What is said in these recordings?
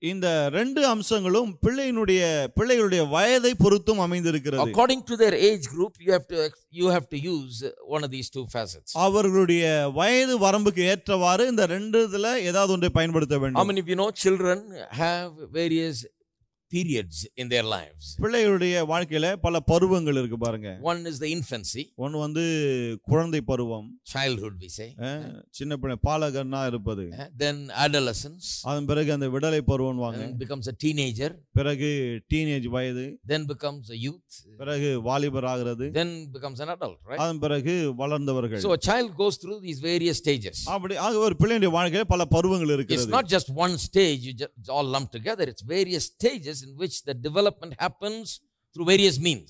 இந்த ரெண்டு அம்சங்களும் பிள்ளைகளுடைய வயதை பொறுத்தும் அமைந்திருக்கிறது. According to their age group, you have to use one of these two facets. அவர்களுடைய வயது வரம்புக்கு ஏற்றவாறு இந்த ரெண்டுல ஏதாவது ஒன்றை பயன்படுத்த வேண்டும். How many of you know children have various periods in their lives? பிள்ளைகளுடைய வாழ்க்கையில பல பருவங்கள் இருக்கு பாருங்க. One is the infancy. ஒன்னு வந்து குழந்தை பருவம், childhood we say. சின்ன பிள்ளை பாலகனா இருப்பது. Then adolescence. அதன் பிறகு அந்த விடலை பருவம் வாங்க. Becomes a teenager. பிறகு டீனேஜ் வயது. Then becomes a youth. பிறகு வாலிபர் ஆகிறது. Then becomes an adult, right? அதன் பிறகு வளர்ந்தவர்கள். So a child goes through these various stages. அப்படி ஒரு பிள்ளையுடைய வாழ்க்கையில பல பருவங்கள் இருக்கிறது. It's not just one stage you just all lump together. It's various stages in which the development happens through various means.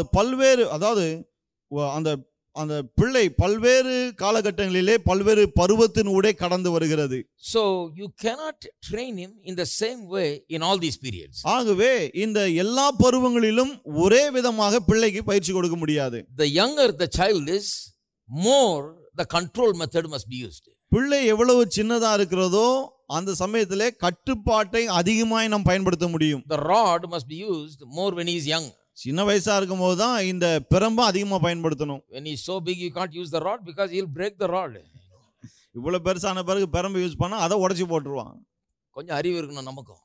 அந்த பிள்ளை பல்வேறு காலகட்டங்களிலே பல்வேறு பருவத்தினூடே கடந்து வருகிறது. So you cannot train him in the same way in all these periods. ஆகவே இந்த எல்லா பருவங்களிலும் ஒரே விதமாக பிள்ளைக்கு பயிற்சி கொடுக்க முடியாது. The younger the child is, more the control method must be used. பிள்ளை எவ்வளவு சின்னதா இருக்கிறதோ அந்த சமயத்திலே கட்டுப்பாட்டை அதிகமாய் நாம் பயன்படுத்த முடியும். The rod must be used more when he is young. சின்ன வயசா இருக்கும்போது தான் இந்த பிரம்ப அதிகமா பயன்படுத்தணும். When he is so big you can't use the rod because he'll break the rod. இவ்வளவு பெருசான பிறகு பிரம்ப யூஸ் பண்ணா அதை உடைச்சு போட்டுருவான். கொஞ்சம் அறிவு இருக்கணும் நமக்கும்.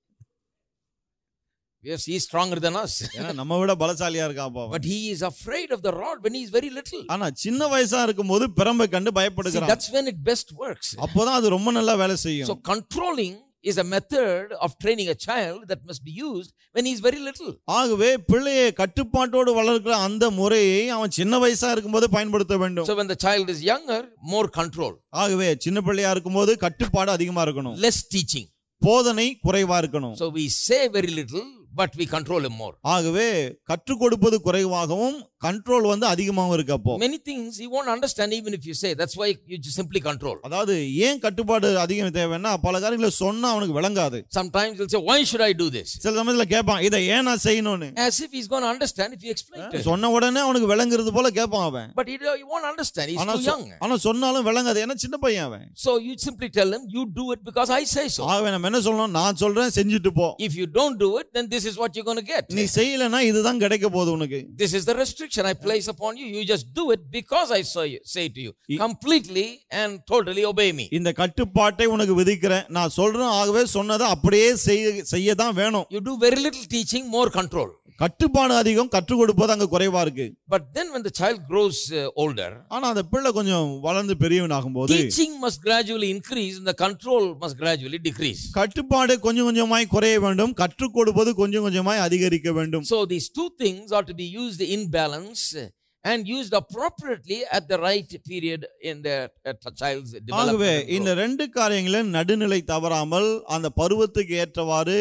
Yes, he is stronger than us. நம்ம விட பலசாலியா இருக்கான் பாவம். But he is afraid of the rod when he is very little. ஆனா சின்ன வயசா இருக்கும்போது பிரம்பை கண்டு பயப்படுகிறான். That's when it best works. அப்போதான் அது ரொம்ப நல்லா வேலை செய்யும். So controlling is a method of training a child that must be used when he is very little. ஆகவே பிள்ளையை கட்டுப்பாட்டோடு வளர்க்கிற அந்த முறையை அவன் சின்ன வயசா இருக்கும்போது பயன்படுத்த வேண்டும். So when the child is younger, more control. ஆகவே சின்ன பிள்ளையா இருக்கும்போது கட்டுப்பாடு அதிகமா இருக்கணும். Less teaching. போதனை குறைவா இருக்கணும். So we say very little but we control him more. ஆகவே கற்றுக் கொடுப்பது குறைவாகவும் கண்ட்ரோல் வந்து அதிகமாகவும் இருக்கு. அப்போ many things he won't understand even if you say. That's why you just simply control. அதாவது ஏன் கட்டுப்பாடு அதிகம் தேவைன்னா பல காரியங்களை சொன்னா அவனுக்கு விளங்காது. Sometimes he'll say, why should I do this? சில சமயத்துல கேட்பான், இதை ஏன் நான் செய்யணும்னு. As if he's going to understand if you explain to him. சொன்ன உடனே அவனுக்கு விளங்குறது போல கேட்பான் அவன். But he won't understand. He's too young. ஆனா சொன்னாலும் விளங்காது, ஏன்னா சின்ன பையன் அவன். So you simply tell him, you do it because I say so. ஆகவே நம்ம என்ன சொல்லணும், நான் சொல்றேன் செஞ்சுட்டு போ. If you don't do it, then this is what you're going to get. நீ செய்யலனா இதுதான் கிடைக்க போகுது உனக்கு. This is the restriction I place upon you. You just do it because I say to you. Completely and totally obey me. இந்த கட்டுப்பாட்டை உனக்கு விதிக்கிறேன், நான் சொல்றேன், ஆகவே சொன்னதை அப்படியே செய்ய தான் வேணும். You do very little teaching, more control. கட்டுப்பாடு அதிகம், கற்றுக் கொடுப்பது அங்க குறைவா இருக்கு. But then when the child grows older, ஆனா அந்த பிள்ளை கொஞ்சம் வளர்ந்து பெரியவனாகும்போது teaching must gradually increase and the control must gradually decrease. கட்டுப்பாடு கொஞ்சம் கொஞ்சமாய் குறைய வேண்டும், கற்றுக் கொடுப்பது கொஞ்சம் கொஞ்சமாய் அதிகரிக்க வேண்டும். So these two things are to be used in balance and used appropriately at the right period in the child's development. ஆகவே இந்த ரெண்டு காரியங்களும் நடுநிலை தவறாமல் அந்த பருவத்துக்கு ஏற்றவாறு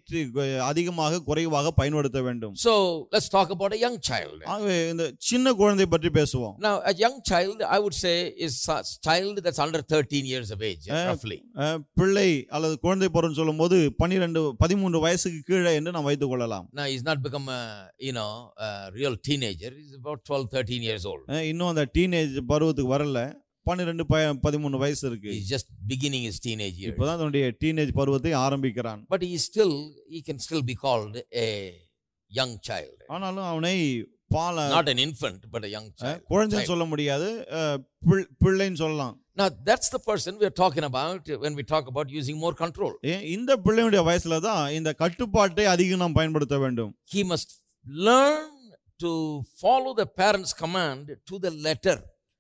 அதிகமாக குறைவாக பயன்படுத்த வேண்டும். So let's talk about a young child. ஆகவே இந்த சின்ன குழந்தை பற்றி பேசுவோம். Now a young child I would say is a child that's under 13 years of age roughly. பிள்ளை அல்லது குழந்தை பருவம் சொல்லும்போது 13 வயசுக்கு கீழே என்று நாம் வைத்துக் கொள்ளலாம். Now he's not become a real teenager. He's about 12-13 years old. இன்னும் அந்த டீனேஜ் பருவத்துக்கு வரல, 12-13 வயசு இருக்கு. He's just beginning his teenage years. இப்போதான் அவனுடைய டீனேஜ் பருவத்தை ஆரம்பிக்கிறான். But he can still be called a young child. ஆனாலும் அவனை not an infant but a young child. குழந்தை சொல்ல முடியாது, பிள்ளைன்னு சொல்லலாம். Now that's the person we are talking about when we talk about using more control. இந்த பிள்ளையுடைய வயசுல தான் இந்த கட்டுப்பாட்டை அதிகம் நாம் பயன்படுத்த வேண்டும். He must learn to follow the parents' command to the letter.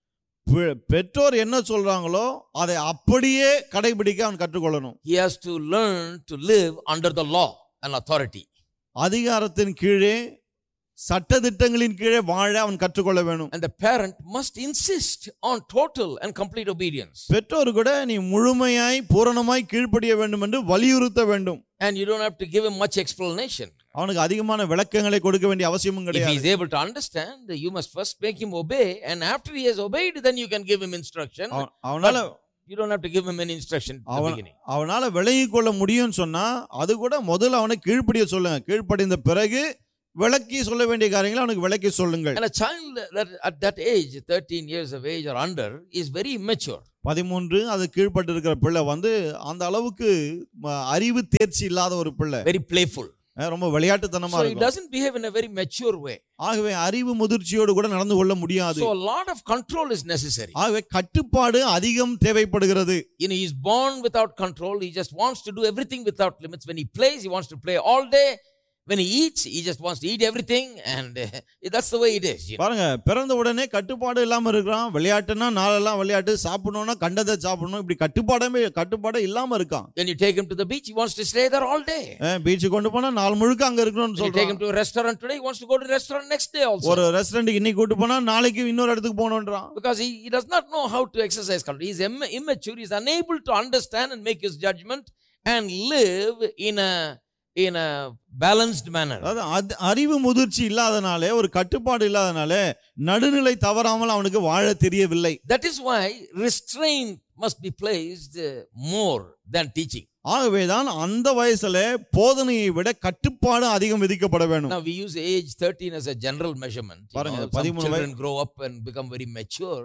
பெற்றோர் என்ன சொல்றாங்களோ அதை அப்படியே கடைபிடிக்க அவன் கற்றுக்கொள்ளணும். He has to learn to live under the law and authority. அதிகாரத்தின் கீழே சட்டதிட்டங்களின் கீழே வாழ அவன் கற்றுக்கொள்ள வேணும். And the parent must insist on total and complete obedience. பெற்றோர் கூட நீ முழுமையாய் பூரணமாய் கீழ்ப்படிய வேண்டும் என்று வலியுறுத்த வேண்டும். And you don't have to give him much explanation. அவனுக்கு அதிகமான விளக்கங்களை கொடுக்க வேண்டிய அவசியமும் கிடையாது. If he is able to understand, you must first make him obey, and after he has obeyed, then you can give him instruction. அவனால you don't have to give him any instruction at the beginning. அவனால விளங்கிக் கொள்ள முடியும்னு சொன்னா அது கூட முதல்ல அவனை கீழ்ப்படிய சொல்லுங்க. கீழ்ப்படிந்த பிறகு விளக்கி சொல்ல வேண்டிய காரியங்களை அவனுக்கு விளக்கி சொல்லுங்கள். And a child that at that age 13 years of age or under is very immature. 13 அது கீழ்ப்பட்டு இருக்கிற பிள்ளை வந்து அந்த அளவுக்கு அறிவு தேர்ச்சி இல்லாத ஒரு பிள்ளை, very playful. ரொம்ப விளையாட்டுத்தனமா So he இருக்கும். doesn't behave in a very mature way. ஆகவே அறிவு முதிர்ச்சியோடு கூட நடந்து கொள்ள முடியாது. So a lot of control is necessary. ஆகவே கட்டுப்பாடு அதிகம் தேவைப்படுகிறது. You know, he's born without control. He just wants to do everything without limits. When he plays, he wants to play all day. When he eats, he just wants to eat everything, and that's the way it is. பாருங்க, பிறந்த உடனே கட்டுப்பாடு இல்லாம இருக்கிறான். விளையாட்டுனா நாளெல்லாம் விளையாட்டு, சாப்பிடணும்னா கண்டதை சாப்பிடணும், இப்படி கட்டுப்பாடே இல்லாம இருக்கான். When you take him to the beach, he wants to stay there all day. பீச்சுக்கு கொண்டு போனா நாள் முழுக்க அங்க இருக்கணும்னு When you take him சொல்றான். to a restaurant today, he wants to go to the restaurant next day also. ஒரு ரெஸ்டாரன்ட்க்கு இன்னைக்கு கூட்டி போனா நாளைக்கு இன்னொரு இடத்துக்கு போகணும்ன்றான். Because he does not know how to exercise control. He is immature. He is unable to understand and make his judgment and live in a balanced manner. அதாவது அறிவு முதிர்ச்சி இல்லாதனாலே, ஒரு கட்டுப்பாடு இல்லாதனாலே நடுநிலை தவறாமல் அவனுக்கு வாழ தெரியவில்லை. That is why restraint must be placed more than teaching. ஆகவேதான் அந்த வயசுல போதனையை விட கட்டுப்பாடு அதிகம் விதிக்கப்பட வேண்டும். Now we use age 13 as a general measurement. பாருங்க, Some children grow up and become very mature,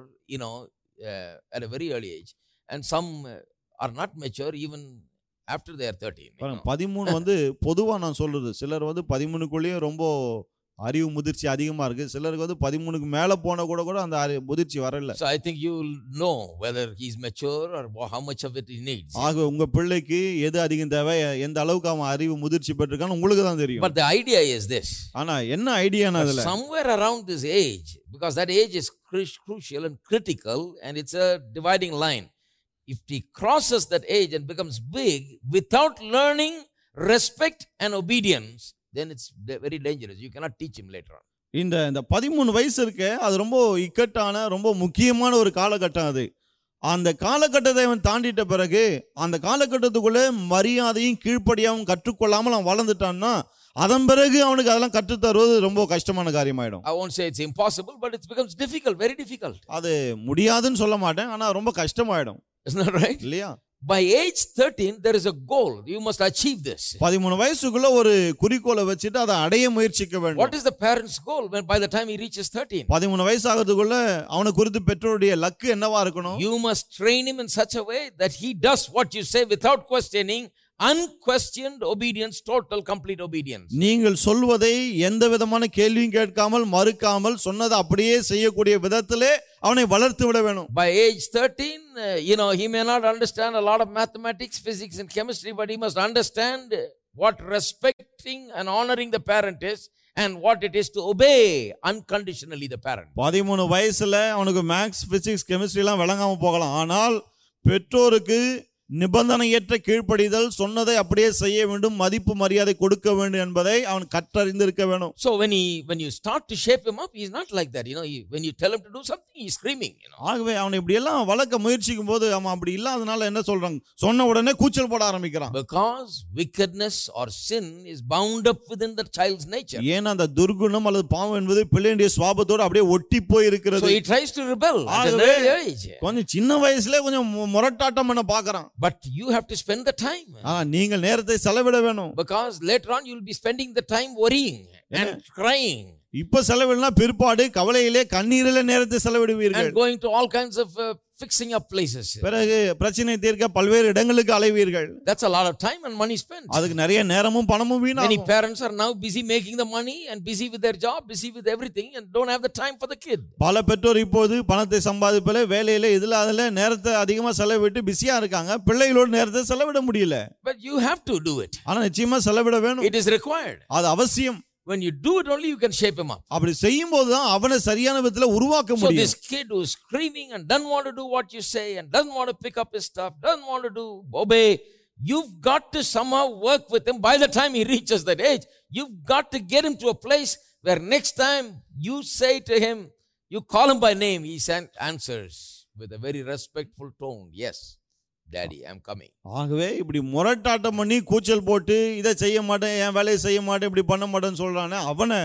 at a very early age, and some are not mature even after they are 13. 13 வந்து பொதுவா நான் சொல்றது, சிலர் வந்து 13க்குள்ளேயே ரொம்ப அறிவு முதிர்ச்சி அதிகமா இருக்கு, சிலருக்கு வந்து 13க்கு மேல போன கூட அந்த முதிர்ச்சி வரல. So I think you will know whether he is mature or how much of it he needs. ஆக உங்க பிள்ளைக்கு எது அதிகம் தேவை, எந்த அளவுக்கு அவன் அறிவு முதிர்ச்சி பெற்றிருக்கான்னு உங்களுக்கு தான் தெரியும். But the idea is this. ஆனா என்ன ஐடியானா அதுல, somewhere around this age, because that age is crucial and critical, and it's a dividing line. If he crosses that age and becomes big without learning respect and obedience, then it's very dangerous. You cannot teach him later on. இந்த 13 வயசு இருக்கே, அது ரொம்ப இக்கட்டான ரொம்ப முக்கியமான ஒரு காலகட்டம். அது அந்த காலகட்டத்தை அவன் தாண்டிட்ட பிறகு அந்த காலகட்டத்துக்குள்ள மரியாதையும் கீழ்ப்படியாவும் கற்றுக்கொள்ளாமல் அவன் வளர்ந்துட்டான்னா, அதன் பிறகு அவனுக்கு அதெல்லாம் கற்று தருவது ரொம்ப கஷ்டமான காரியமாயிடும். I won't say it's impossible, but it becomes difficult, very difficult. அது முடியாதுன்னு சொல்ல மாட்டேன், ஆனா ரொம்ப கஷ்டமாயிடும். Isn't that right? இல்லையா? By age 13 there is a goal. You must achieve this. 13 வயசுக்குள்ள ஒரு குறிக்கோளை வச்சிட்டு அதை அடைய முயற்சிக்க வேண்டும். What is the parent's goal when by the time he reaches 13? 13 வயசு ஆகிறதுக்குள்ள அவனை குறித்து பெற்றோருடைய லக்கு என்னவா இருக்கணும்? You must train him in such a way that he does what you say without questioning. Unquestioned obedience, total complete obedience. நீங்கள் சொல்வதை எந்த விதமான கேள்வியும் கேட்காமல் மறுக்காமல் சொன்னதை அப்படியே செய்யக்கூடிய விதத்திலே அவனை வளர்த்து விட வேணும். By age 13, he may not understand a lot of mathematics, physics and chemistry, but he must understand what respecting and honoring the parent is and what it is to obey unconditionally the parent. 13 வயசுல அவனுக்கு maths, physics, chemistry எல்லாம் விளங்காம போகலாம், ஆனால் பெற்றோருக்கு நிபந்தனையற்ற கீழ்ப்படிதல், சொன்னதை அப்படியே செய்ய வேண்டும், மதிப்பு மரியாதை கொடுக்க வேண்டும் என்பதை அவன் கற்றறிந்திருக்க வேண்டும். So when you start to shape him up, he is not like that. When you tell him to do something, he is screaming. ஆகவே அவனை இப்படி எல்லாம் வளர்க்க முயற்சிக்கும் போது அவன் அப்படி இல்லாதனால என்ன சொல்றாங்க, சொன்ன உடனே கூச்சல் போட ஆரம்பிக்கிறான். Because wickedness or sin is bound up within the child's nature. ஏன்னா அந்த துர்குணம் அல்லது பாவம் என்பது பிள்ளையுடைய சுபாவத்தோட அப்படியே ஒட்டி போய் இருக்கிறது. So he tries to rebel at an early age. கொஞ்சம் சின்ன வயசுல கொஞ்சம் முரட்டாட்டம் பண்ண பார்க்கறான். But you have to spend the time. நீங்கள் நேரத்தை செலவிட வேணும். Because later on you will be spending the time worrying and crying. இப்ப செலவிடனா பிற்பாடு கவலையிலே கண்ணீரிலே நேரத்தை செலவிடுவீர்கள். And going to all kinds of fixing up places. பிறகு பிரச்சனை தீர்க்க பல்வேறு இடங்களுக்கு அலைவீர்கள். That's a lot of time and money spent. அதுக்கு நிறைய நேரமும் பணமும் வீணாகும். Many parents are now busy making the money and busy with their job, busy with everything, and don't have the time for the kid. பல பெற்றோர் இப்போது பணத்தை சம்பாதிப்பதிலே, வேலையிலே, இதுல அதுல நேரத்தை அதிகமா செலவிட்டு பிஸியா இருக்காங்க. பிள்ளைகளோட நேரத்தை செலவிட முடியல. But you have to do it. ஆனா நிச்சயமா செலவிட வேணும். It is required. அது அவசியம். When you do it only, you can shape him up. அப்படி செய்யும்போது தான் அவனை சரியான விதத்துல உருவாக்க முடியும். So this kid who is screaming and doesn't want to do what you say and doesn't want to pick up his stuff, doesn't want to obey, you've got to somehow work with him. By the time he reaches that age, you've got to get him to a place where next time you say to him, you call him by name, he answers with a very respectful tone, yes, Daddy, I'm coming. ஆகவே இப்படி முரட்டாட்டம் பண்ணி கூச்சல் போட்டு இதை செய்ய மாட்டேன், என் வேலையை செய்ய மாட்டேன், இப்படி பண்ண மாட்டேன்னு சொல்றானே, அவனை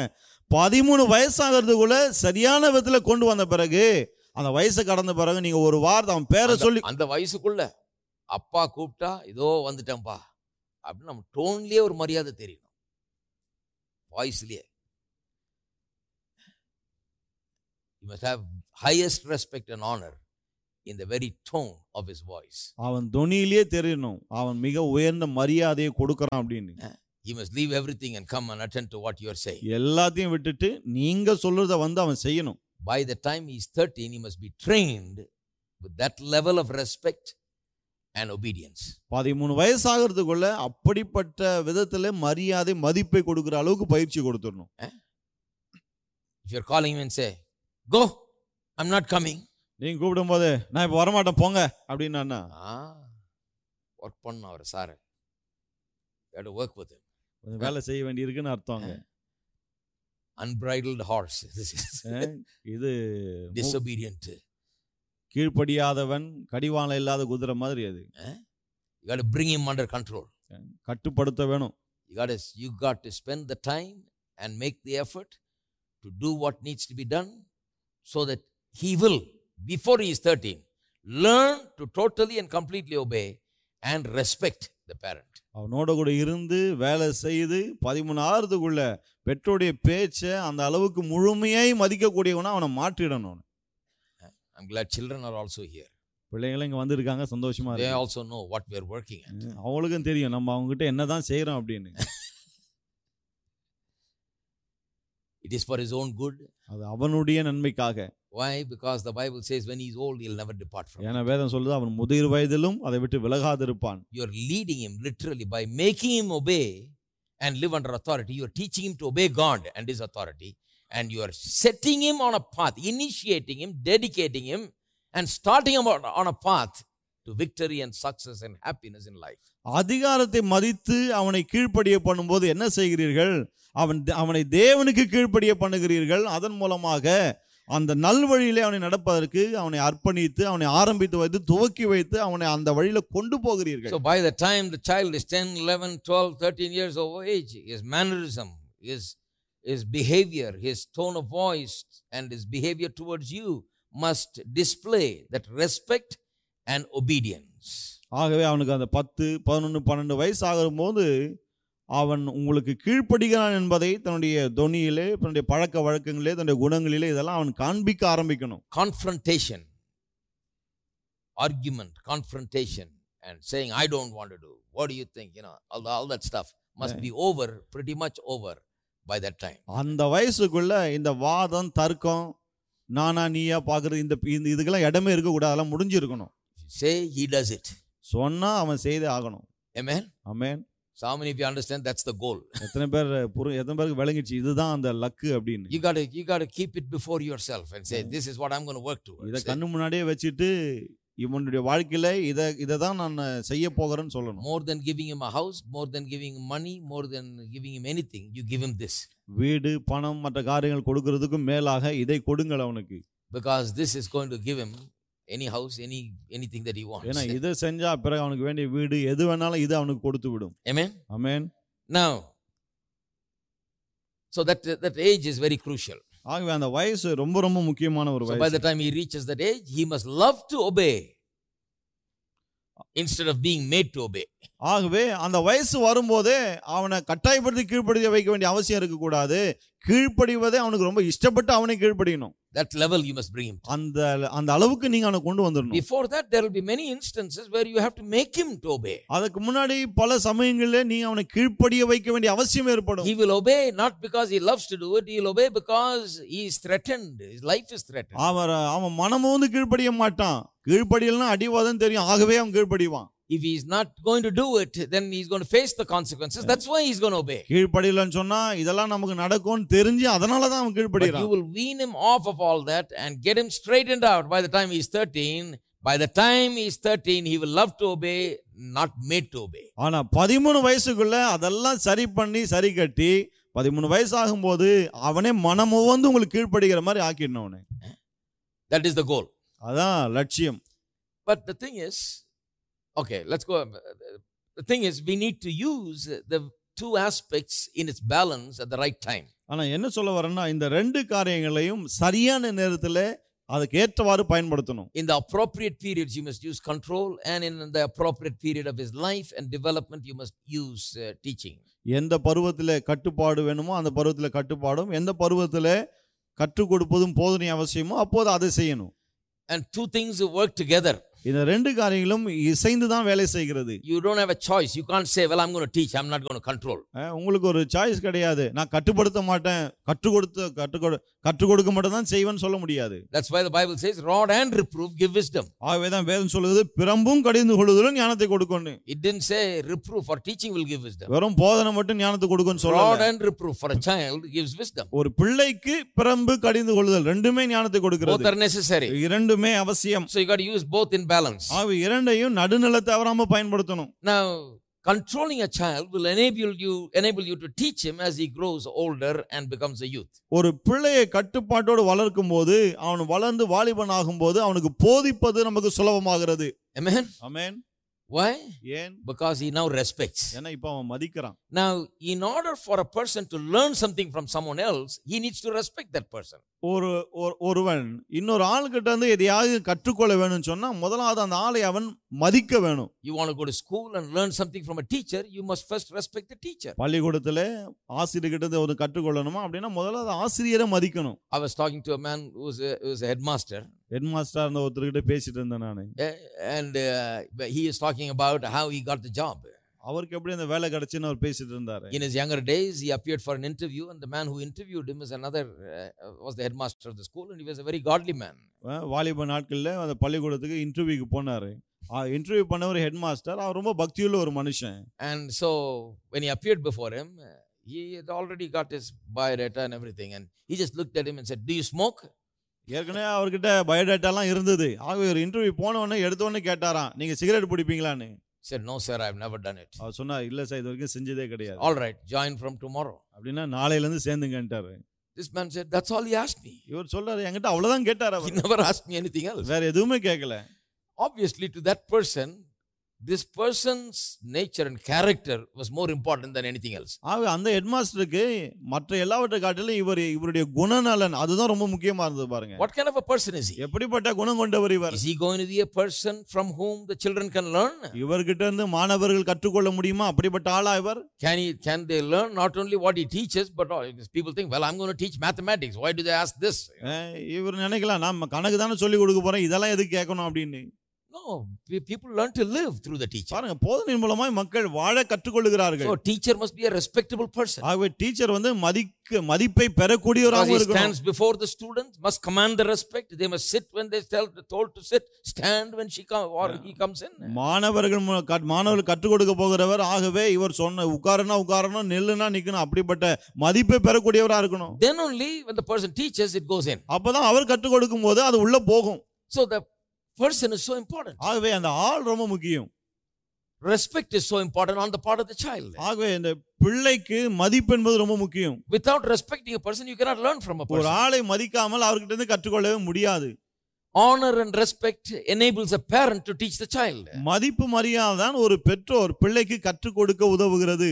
13 வயசாகிறதுக்குள்ள சரியான விதத்துல கொண்டு வந்த பிறகு, அந்த வயசை கடந்த பிறகு நீங்க ஒரு வார்த்தை அவன் பேரை சொல்லி, அந்த வயசுக்குள்ள அப்பா கூப்பிட்டா இதோ வந்துட்டேன்பா அப்படின்னு நம்ம டோன்லயே ஒரு மரியாதை தெரியணும், வாய்ஸ்லயே. You must have highest respect and honor in the very tone of his voice. அவன் தொனியிலே தெரியணும் அவன் மிக உயர்ந்த மரியாதையை கொடுக்கறான் அப்படின்னு. He must leave everything and come and attend to what you are saying. எல்லாத்தையும் விட்டுட்டு நீங்க சொல்றத வந்து அவன் செய்யணும். By the time he is 13, he must be trained with that level of respect and obedience. 13 வயசாகிறதுக்குள்ள அப்படிப்பட்ட விதத்துல மரியாதை மதிப்பை கொடுக்கிற அளவுக்கு பயிற்சி கொடுத்துடணும். If you are calling him and say, "Go, I'm not coming." நீங்க கூப்பிடும்போது நான் இப்ப வரமாட்டேன் போங்க அப்படின்னா ஒர்க் பண்ண அவர் sir. You have to work with him. வேலை செய்ய வேண்டி இருக்குன்னு அர்த்தங்க. Unbridled horse. This is இது disobedient. கீழ்ப்படியாதவன் கடிவாளம் இல்லாத குதிரை மாதிரி அது. You got to bring him under control. கட்டுப்படுத்த வேணும். You got to spend the time and make the effort to do what needs to be done so that he will, before he is 13, learn to totally and completely obey and respect the parent. அவனோட கூட இருந்து வேலை செய்து 13 ஆறுதுக்குள்ள பெற்றோருடைய பேச்சை அந்த அளவுக்கு முழுமையாய் மதிக்கக்கூடியவனா அவனை மாற்றிடணும். I'm glad children are also here. பிள்ளைங்களும் இங்க வந்திருக்காங்க, சந்தோஷமா They இருக்கு. also know what we are working at. அவங்களுக்கும் தெரியும் நம்ம அவங்க கிட்ட என்னதான் செய்யறோம் அப்படின்னு. It is for his own good. அது அவனுடைய நன்மைக்காக. Why? Because the Bible says when he is old, he'll never depart from it. ஏன்னா வேதம் சொல்லுது அவன் முதிர் வயதிலும் அதை விட்டு விலகாதிருப்பான். You are leading him literally by making him obey and live under authority. You are teaching him to obey God and his authority, and you are setting him on a path, initiating him, dedicating him, and starting him on a path to victory and success and happiness in life. அதிகாரத்தை மதித்து அவனை கீழ்ப்படிய பண்ணும்போது என்ன செய்கிறீர்கள்? அவனை தேவனுக்கு கீழ்ப்படிய பண்ணுகிறீர்கள். அதன் மூலமாக அந்த நல்வழியிலே அவனை நடப்பதற்கு அவனை அர்ப்பணித்து அவனை ஆரம்பித்து வைத்து துவக்கி வைத்து அவனை அந்த வழியில கொண்டு போகிறீர்கள். So by the time the child is 10, 11, 12, 13 years of age, his mannerism, his behavior, his tone of voice and his behavior towards you must display that respect and obedience. ஆகவே அவனுக்கு அந்த 10, 11, 12 வயசு ஆகும்போது அவன் உங்களுக்கு கீழ்ப்படுகிறான் என்பதை தன்னுடைய தொனியிலே, தன்னுடைய பழக்க வழக்கங்களிலே, தன்னுடைய குணங்களிலே இதெல்லாம் அவன் காண்பிக்க ஆரம்பிக்கணும். Confrontation, argument, confrontation and saying I don't want to do, what do you think, all that stuff must be over, pretty much over by that time. அந்த வயசுக்குள்ள இந்த வாதம், தர்க்கம், நானா நீயா பாக்குறது இந்த இதுக்கெல்லாம் இடமே இருக்க கூடாது, அதெல்லாம் முடிஞ்சிருக்கணும். Say he does it. சொன்னா அவன் செய்தே ஆகணும். Amen. Amen. So how many of you understand that's the goal? எத்தனை பேருக்கு விளங்கிச்சு இதுதான் அந்த லக்கு அப்படின்னு. You got to keep it before yourself and say this is what I'm going to work towards. இத கண்ணு முன்னாடியே வச்சிட்டு இவனுடைய வாழ்க்கையில இத தான் நான் செய்ய போகிறேன்னு சொல்லணும். More than giving him a house, more than giving him money, more than giving him anything, you give him this. வீடு, பணம், மற்ற காரியங்கள் கொடுக்கிறதுக்கு மேலாக இதை கொடுங்கள் அவனுக்கு. Because this is going to give him any house, anything that he wants. ஏன்னா இத செஞ்சா பிறகு அவனுக்கு வேண்டிய வீடு எது வேணாலும் இது அவனுக்கு கொடுத்து விடும். Amen. Amen. Now, so that age is very crucial. ஆகவே அந்த வயசு ரொம்ப ரொம்ப முக்கியமான ஒரு வயசு. So by the time he reaches that age, he must love to obey instead of being made to obey. ஆகவே அந்த வயசு வரும்போதே அவனை கட்டாயப்படுத்தி கீழ்ப்படிய வைக்க வேண்டிய அவசியம் இருக்க கூடாது. கீழ்ப்படிவதே அவனுக்கு ரொம்ப இஷ்டப்பட்டு அவனை கீழ்ப்படியணும். That level you must bring him to. அந்த அளவுக்கு நீங்க அவனை கொண்டு வந்துடணும். Before that there will be many instances where you have to make him to obey. அதுக்கு முன்னாடி பல சமயங்களிலே நீ அவனை கீழ்ப்படிய வைக்க வேண்டிய அவசியம் ஏற்படும். He will obey not because he loves to do it, he will obey because he is threatened, his life is threatened. அவன் மனமும் வந்து கீழ்ப்படிய மாட்டான். கீழ்ப்படியலனா அடிவாதம் தெரியும். ஆகவே அவன் கீழ்ப்படிவான். If he is not going to do it, then he is going to face the consequences. That's why he is going to obey. கீழ்ப்படியலன்னு சொன்னா இதெல்லாம் நமக்கு நடக்கும்னு தெரிஞ்சு அதனால தான் அவன் கீழ்ப்படிறான். But you will wean him off of all that and get him straightened out by the time he is 13. By the time he is 13, he will love to obey, not made to obey. ஆனா 13 வயசுக்குள்ள அதெல்லாம் சரி பண்ணி சரி கட்டி 13 வயசு ஆகும்போது அவனே மனமுவந்து உங்களுக்கு கீழ்ப்படிக்கிற மாதிரி ஆக்கிடணும் அவனை. That is the goal. அதான் லட்சியம். But the thing is, okay, let's go. The thing is, we need to use the two aspects in its balance at the right time. ஆனா என்ன சொல்ல வரேன்னா இந்த ரெண்டு காரியங்களையும் சரியான நேரத்துல அதுக்கு ஏற்றவாறு பயன்படுத்தணும். In the appropriate periods you must use control, and in the appropriate period of his life and development you must use teaching. எந்த பருவத்திலே கட்டுப்பாடு வேணுமோ அந்த பருவத்திலே கட்டுப்பாடும், எந்த பருவத்திலே கற்றுக் கொடுப்பதும் போதனை அவசியமோ அப்போது அதை செய்யணும். And two things work together. இந்த ரெண்டு காரியங்களும் இசைந்து தான் வேலை செய்கிறது. You don't have a choice. You can't say, well, I'm going to teach, I'm not going to control. உங்களுக்கு ஒரு சாய்ஸ் கிடையாது. நான் கட்டுப்படுத்த மாட்டேன், கற்றுக் கொடுக்க மட்டும் தான் செய்வேன்னு சொல்ல முடியாது. That's why the Bible says, rod and reproof give wisdom. ஆகவே தான் வேதம் சொல்லுது, பிரம்பும் கடிந்து கொள்ளுதலும் ஞானத்தை கொடுக்கும்னு. It didn't say reproof or teaching will give wisdom. வெறும் போதனை மட்டும் ஞானத்தை கொடுக்கும்னு சொல்லல. Rod and reproof for a child gives wisdom. ஒரு பிள்ளைக்கு பிரம்பு கடிந்து கொள்ளுதல் ரெண்டுமே ஞானத்தை கொடுக்கிறது. Both are necessary. இரண்டுமே அவசியம். So you got to use both in balance. ஆகவே இரண்டையும் நடுநிலை தவறாம பயன்படுத்தணும். Now, controlling a child will enable you to teach him as he grows older and becomes a youth. ஒரு பிள்ளையை கட்டுப்பாட்டோடு வளர்க்கும் போது அவன் வளர்ந்து வாலிபன் ஆகும்போது அவனுக்கு போதிப்பது நமக்கு சுலபமாகிறது. Amen. Amen. Why? ஏன்? Because he now respects. ஏன்னா இப்ப அவன் மதிக்கிறான். Now, in order for a person to learn something from someone else, he needs to respect that person. ஒருவன் இன்னொரு ஆள்கிட்ட இருந்து எதையாவது கற்றுக்கொள்ள வேணும்னு சொன்னா முதலாவது அந்த ஆளை அவன் மதிக்க வேணும். You want to go to school and learn something from a teacher, you must first respect the teacher. பள்ளிக்கூடத்துல ஆசிரியர்கிட்ட இருந்து ஒரு கற்றுக்கொள்ளணுமா அப்படின்னா முதல்ல ஆசிரியரை மதிக்கணும். I was talking to a man who was a headmaster. Headmaster அந்த ஒருத்தர்கிட்ட பேசிட்டு இருந்தேன் நானு. And he is talking about how he got the job. அவருக்கு எப்படி அந்த வேலை கிடைச்சுன்னு அவர் பேசிட்டு இருந்தாரு. In his younger days, he appeared for an interview, and the man who interviewed him was the headmaster of the school, and he was a very godly man. வாலிப நாட்கள்ல அந்த பள்ளிக்கூடத்துக்கு இன்டர்வியூக்கு போனாரு. இன்டர்வியூ பண்ண ஒரு ஹெட்மாஸ்டர், அவர் ரொம்ப பக்தியுள்ள ஒரு மனுஷன். And so when he appeared before him, he had already got his biodata and everything, and he just looked at him and said, "Do you smoke?" ஏற்கனவே அவர்கிட்ட பயோடேட்டாலாம் இருந்தது. ஆகவே ஒரு இன்டர்வியூ போன உடனே எடுத்த உடனே கேட்டாராம், நீங்க cigarette பிடிப்பீங்களான்னு. Said, "No sir, I've never done it." அவர் சொன்னார், இல்ல சார் இது வரைக்கும் செஞ்சதே கிடையாது. All right, join from tomorrow. அப்படின்னா நாளையில இருந்து சேர்ந்துங்கன்ட்டாரு. This man said, "That's all he asked me." இவர் சொல்றாரு, என்கிட்ட அவ்வளவுதான் கேட்டாரு. He never asked me anything else. வேற எதுவுமே கேட்கல. Obviously to that person, this person's nature and character was more important than anything else. ஆக அந்த ஹெட்மாஸ்டருக்கு மற்ற எல்லாவற்றை காட்டிலும் இவருடைய குணநலன் அதுதான் ரொம்ப முக்கியமா இருந்தது பாருங்க. What kind of a person is he? எப்படிப்பட்ட குணம் கொண்டவர் இவர்? Is he going to be a person from whom the children can learn? இவர்கிட்ட இருந்து மாணவர்கள் கற்றுக்கொள்ள முடியுமா? அப்படிப்பட்ட ஆளா இவர்? Can they learn not only what he teaches, but people think, well, I'm going to teach mathematics. Why do they ask this? இவர் நினைக்கலாம், நான் கணக்கு தானே சொல்லி கொடுக்க போறேன், இதெல்லாம் எதுக்கு கேட்கணும் அப்படின்னு. No, people learn to live through the teacher. பாருங்க, போதனையின் மூலமாய் மக்கள் வாழ கற்றுக்கொள்கிறார்கள். So teacher must be a respectable person. ஆகவே டீச்சர் வந்து மதிப்பை பெறக்கூடியவராக இருக்கணும். He stands before the students, must command the respect. They must sit when they told to sit, stand when he comes in. மாணவர்கள் கற்றுக் கொடுக்க போகிறவர். ஆகவே இவர் சொன்ன உட்காரணும், நில்லுனா நிக்கணும், அப்படிப்பட்ட மதிப்பை பெறக்கூடியவராக இருக்கணும். Then only when the person teaches, it goes in. அப்பதான் அவர் கற்றுக் கொடுக்கும் போது அது உள்ள போகும். So the person is so important. ஆகவே அந்த ஆள் ரொம்ப முக்கியம். Respect is so important on the part of the child. ஆகவே இந்த பிள்ளைக்கு மதிப்பு என்பது ரொம்ப முக்கியம். Without respecting a person, you cannot learn from a person. ஒரு ஆளை மதிக்காமல் அவர்கிட்ட இருந்து கற்றுக்கொள்ளவே முடியாது. Honor and respect enables a parent to teach the child. மதிப்பு மரியாதை தான் ஒரு பெற்றோர் பிள்ளைக்கு கற்றுக் கொடுக்க உதவுகிறது.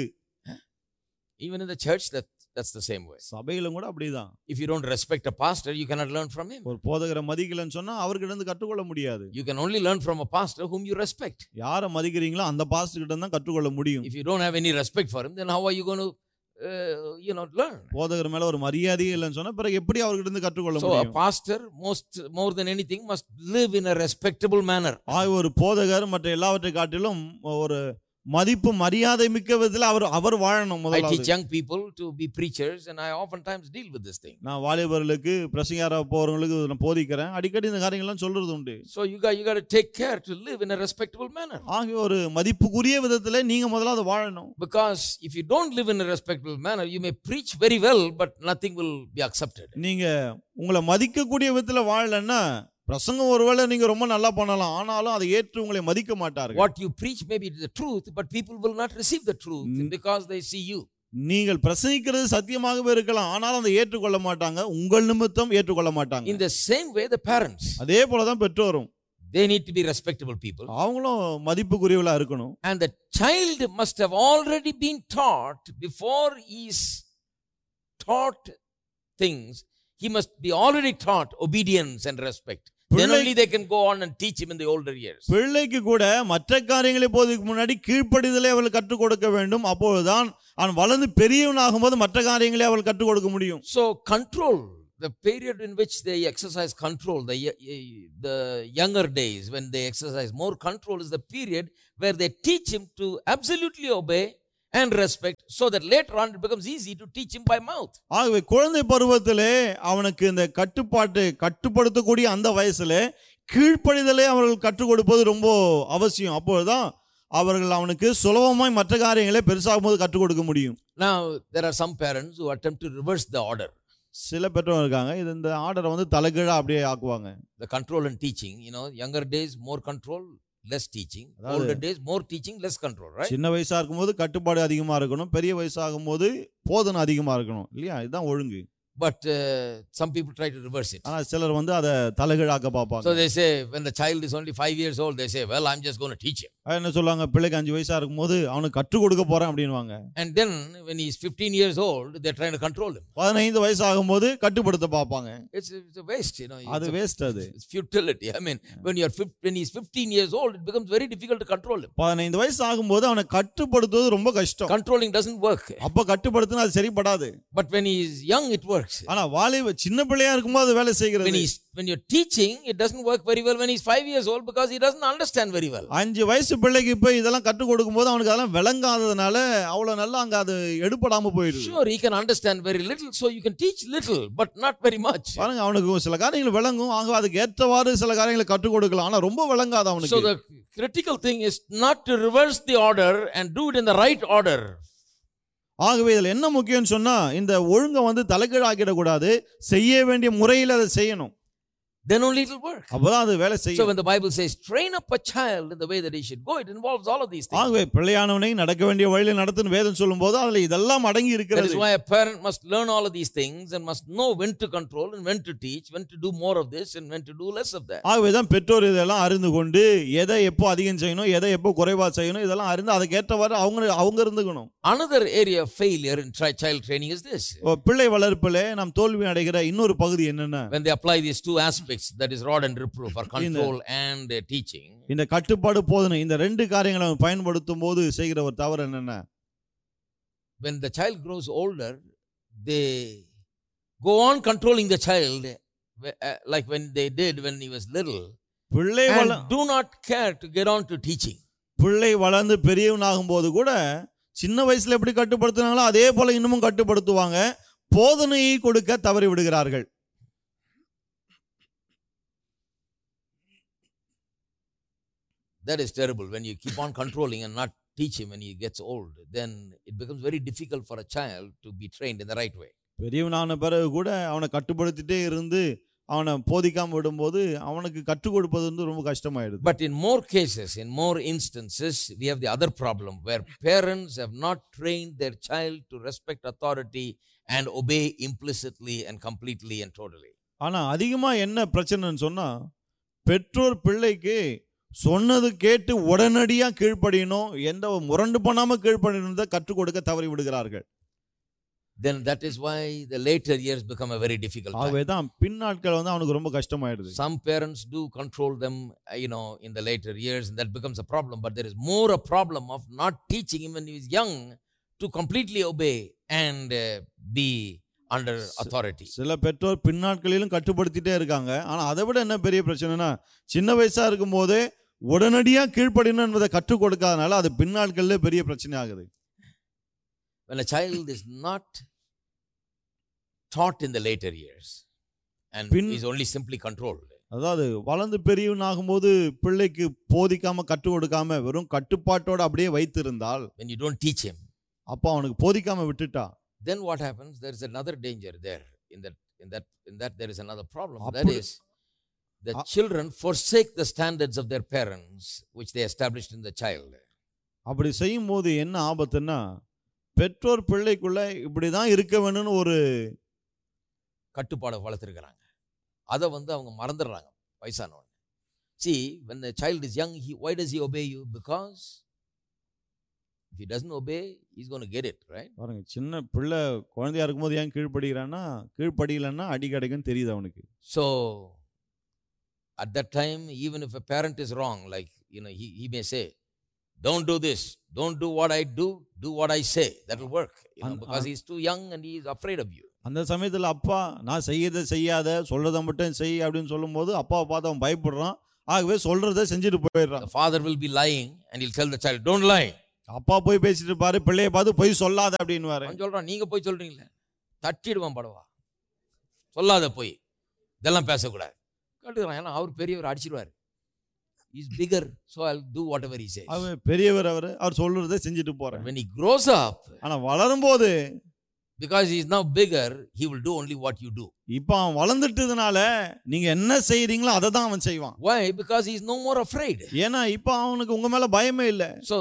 Even in the church, that's the same way. சபையிலும் கூட அப்படிதான். If you don't respect a pastor, you cannot learn from him. ஒரு போதகரை மதிக்கலன்னு சொன்னா அவர்கிட்ட இருந்து கற்றுக்கொள்ள முடியாது. You can only learn from a pastor whom you respect. யாரை மதிக்கிறீங்களோ அந்த பாஸ்டர் கிட்ட தான் கற்றுக்கொள்ள முடியும். If you don't have any respect for him, then how are you going to learn? போதகர் மேல ஒரு மரியாதை இல்லைன்னு சொன்னா பிறகு எப்படி அவர்கிட்ட இருந்து கற்றுக்கொள்ள முடியும்? So a pastor more than anything must live in a respectable manner. ஒரு போதகர் மற்ற எல்லாவற்றை காட்டிலும் ஒரு மதிப்பு மரியாதை மிக்க விதத்தில் அவர் வாழணும். I teach young people to be preachers, and I oftentimes deal with this thing. நான் வாலிபர்களுக்கு பிரசங்கியாரா போறவங்களுக்கு நான் போதிக்கிறேன். அடிக்கடி இந்த காரியங்கள்லாம் சொல்றது உண்டு. So you got to take care to live in a respectable manner. ஆக ஒரு மதிப்புக்குரிய விதத்திலே நீங்க முதல்ல வாழணும். Because if you don't live in a respectable manner, you may preach very well, but nothing will be accepted. நீங்க உங்களை மதிக்கக்கூடிய விதத்துல வாழலன்னா பிரசங்கம் ஒருவேளை நீங்க ரொம்ப நல்லா பண்ணலாம், ஆனாலும் அதை ஏற்று உங்களை மதிக்க மாட்டார்கள். What you preach may be the truth, but people will not receive the truth because they see you. நீங்கள் பிரசங்கிக்கிறது சத்தியமாகவே இருக்கலாம், ஆனாலும் அதை ஏற்றுக்கொள்ள மாட்டாங்க, உங்கள் நிமித்தம் ஏற்றுக்கொள்ள மாட்டாங்க. In the same way, the parents, அதே போலதான் பெற்றோரும், they need to be respectable people. அவங்களும் மதிப்புக்குரியவளா இருக்கணும். And the child must have already been taught before he is taught things. He must be already taught obedience and respect. Then only they can go on and teach him in the older years. பிள்ளைக்கு கூட மற்ற காரியங்களை போதுக்கு முன்னாடி கீழ்ப்படிதலை அவள் கற்றுக் கொடுக்க வேண்டும். அப்பொழுதுதான் அவன் வளர்ந்து பெரியவனாகும் போது மற்ற காரியங்களை அவள் கற்றுக் கொடுக்க முடியும். So control the period in which they exercise control, the younger days when they exercise more control, is the period where they teach him to absolutely obey and respect, so that later on it becomes easy to teach him by mouth. ஆகவே குழந்தை பருவத்திலே அவனுக்கு இந்த கட்டுப்படுத்தக்கூடிய அந்த வயசுல கீழ்ப்படிதலை அவர்கள் கற்றுக் கொடுப்பது ரொம்ப அவசியம். அப்பொழுதுதான் அவர்கள் அவனுக்கு சுலபமாய் மற்ற காரியங்களை பெருசாகும் போது கற்றுக் கொடுக்க முடியும். Now there are some parents who attempt to reverse the order. சில பெற்றோர் இருக்காங்க, இது இந்த ஆர்டரை வந்து தலைகீழா அப்படியே ஆக்குவாங்க. The control and teaching, younger days more control, less teaching. Older days more teaching, less control, right? சின்ன வயசா இருக்கும்போது கட்டுப்பாடு அதிகமா இருக்கணும், பெரிய வயசாகும் போது போதனை அதிகமா இருக்கணும், இல்லையா? இதுதான் ஒழுங்கு. But some people try to reverse it. ஆனா சிலர் வந்து அதை தலைகீழாக்க பார்ப்பாங்க. So they say when the child is only 5 years old, they say, well, I'm just going to teach him. என்ன சொல்லுவாங்க, பிள்ளைக்கு 5 வயசா இருக்கும்போது அவனுக்கு கற்றுக் கொடுக்க போறேன் அப்படின்வாங்க. And then when he's 15 years old, they're trying to control him. 15 வயசு ஆகும்போது கட்டுப்படுத்த பார்ப்பாங்க. It's a waste, அது வேஸ்ட். அது it's futility. I mean, when he's 15 years old, it becomes very difficult to control him. 15 வயசு ஆகும்போது அவனை கட்டுப்படுத்துவது ரொம்ப கஷ்டம். Controlling doesn't work. அப்ப கட்டுப்படுத்தினா அது சரிப்படாது. But when he is young, it works. ஆனா சின்ன பிள்ளையா இருக்கும்போது வேலை செய்கிறது. When you're teaching, it doesn't work very well when he's 5 years old, because he doesn't understand very well. 5 வயசு பிள்ளைக்கு இப்ப இதெல்லாம் கற்றுக் கொடுக்கும்போது அவனுக்கு அதெல்லாம் விளங்காததுனால அவ்வளவு நல்லா அங்க அது எடுபடாம போயிடுது. Sure, he can understand very little, so you can teach little, but not very much. பாருங்க, அவனுக்கு சில காரியங்கள் விளங்கும், ஆக அதுக்கு ஏற்றவாறு சில காரியங்களை கற்றுக் கொடுக்கலாம், ஆனா ரொம்ப விளங்காத அவனுக்கு. So the critical thing is not to reverse the order and do it in the right order. ஆகவே இதில் என்ன முக்கியம்னு சொன்னா, இந்த ஒழுங்கை வந்து தலைகீழாக்கிடக்கூடாது, செய்ய வேண்டிய முறையில் அதை செய்யணும். Then only it will work. அப்பதான் அது வேலை செய்யும். So when the Bible says train up a child in the way that he should go, it involves all of these things. ஆகவே பிள்ளையானவனை நடக்க வேண்டிய வழியில் நடத்துன்னு வேதம் சொல்லும்போது அதுல இதெல்லாம் அடங்கி இருக்கிறது. That is why a parent must learn all of these things and must know when to control and when to teach, when to do more of this and when to do less of that. ஆகவே தான் பெற்றோர் இதெல்லாம் அறிந்து கொண்டு எதை எப்போ அதிகம் செய்யணும், எதை எப்போ குறைவா செய்யணும், இதெல்லாம் அறிந்து அதுக்கு ஏற்றவாறு அவங்க இருந்துக்கணும். Another area of failure in child training is this. பிள்ளை வளர்ப்பிலே நாம் தோல்வி அடைகிற இன்னொரு பகுதி என்னன்னா, when they apply these two aspects, that is rod and reproof, or control and teaching. இந்த கட்டுப்பாடு போதனை, இந்த ரெண்டு காரியங்களை பயன்படுத்தும் போது செய்கிற ஒரு தவறு என்னன்னா, when the child grows older, they go on controlling the child like when they did when he was little, and do not care to get on to teaching. பிள்ளை வளர்ந்து பெரியவனாகும் போது கூட சின்ன வயசுல எப்படி கட்டுப்படுத்தினாங்களோ அதே போல இன்னமும் கட்டுப்படுத்துவாங்க, போதனையை கொடுக்க தவறி விடுகிறார்கள். That is terrible. When you keep on controlling and not teach him when he gets old, then it becomes very difficult for a child to be trained in the right way. பெரியவனான பிறகு கூட அவனை கட்டுப்படுத்திட்டே இருந்து அவனை போதிக்காம விடும்போது அவனுக்கு கற்றுக் கொடுப்பது வந்து ரொம்ப கஷ்டமாயிடுது. But in more cases, in more instances, we have the other problem where parents have not trained their child to respect authority and obey implicitly and completely and totally. ஆனா அதிகமா என்ன பிரச்சனைன்னு சொன்னா, பெற்றோர் பிள்ளைக்கு சொன்னது கேட்டு உடனடியா கீழ்ப்படியணும், எந்த முரண்டு பண்ணாம கீழ்ப்படியணும் கற்றுக் கொடுக்க தவறி விடுகிறார்கள். Then that is why the later years become a very difficult time. ஆவேதான் பின்னாட்கள் வந்து அவனுக்கு ரொம்ப கஷ்டமாயிடுது. Some parents do control them, in the later years, and that becomes a problem. But there is more a problem of not teaching him when he is young to completely obey and be under authority. சில பெற்றோர் பின்னாட்களிலும் கட்டுப்படுத்திட்டே இருக்காங்க. ஆனா அதை விட என்ன பெரிய பிரச்சனைனா, சின்ன வயசா இருக்கும் போதே உடனடியா கீழ்ப்படியணும் என்பதை கற்றுக் கொடுக்காதனால அது பின்னாட்கள்ல பெரிய பிரச்சனை ஆகுது. When a child is not taught in the later years and is only simply controlled. அதாவது வளர்ந்து பெரியவனாகும் போது பிள்ளைக்கு போதிக்காம கற்றுக் கொடுக்காம வெறும் கட்டுப்பாட்டோட அப்படியே வைத்திருந்தால், when you don't teach him, அப்ப அவனுக்கு போதிக்காம விட்டுட்டா, then what happens? There is another danger there. In that there is another problem. That is, the children forsake the standards of their parents which they established in the child. அப்படி செய்யும் போது என்ன ஆபத்துன்னா, பெற்றோர் பிள்ளைக்குள்ள இப்படிதான் இருக்க வேணும்னு ஒரு கட்டுப்பாடு வளர்த்திருக்கிறாங்க. அதை அவங்க மறந்துடுறாங்க வயசானவன். See, when the child is young, why does he obey you? Because if he doesn't obey, he's going to get it, right? பாருங்க, சின்ன பிள்ளை குழந்தையா இருக்கும்போது ஏன் கீழ்ப்படியலன்னா அடி கிடைக்கும் தெரியுது அவனுக்கு. So at that time, even if a parent is wrong, like he may say, don't do this, don't do what I do what I say. That will work, because he's too young and he is afraid of you. அந்த சமயத்துல அப்பா நான் செய்யறதை செய்யாத சொல்றதை மட்டும் செய் அப்படின்னு சொல்லும்போது அப்பாவை பார்த்து அவன் பயப்படுறான். ஆகவே சொல்றதை செஞ்சுட்டு போயிடுறான். The father will be lying and he'll tell the child, don't lie. அப்பா போய் பேசிட்டு இருப்பாரு, பிள்ளைய பார்த்து போய் சொல்லாத அப்படின்னுவாரு. அவன் சொல்றான், நீங்க போய் சொல்றீங்களே, தட்டிடுவான் படவா, சொல்லாத போய், இதெல்லாம் பேசக்கூடாது கேட்டுக்கிறான். ஏன்னா அவர் பெரியவர், அடிச்சிடுவார். He's bigger, so I'll do whatever he says. அவன் பெரியவர், அவர் சொல்றதை செஞ்சுட்டு போறேன். When he grows up, ஆனா வளரும்போது, because he is now bigger, he will do only what you do. இப்ப அவன் வளர்ந்துட்டதுனால நீங்க என்ன செய்றீங்களோ அதை தான் அவன் செய்வான். Why? Because he is no more afraid. ஏன்னா இப்ப அவனுக்கு உங்க மேல பயமே இல்ல. So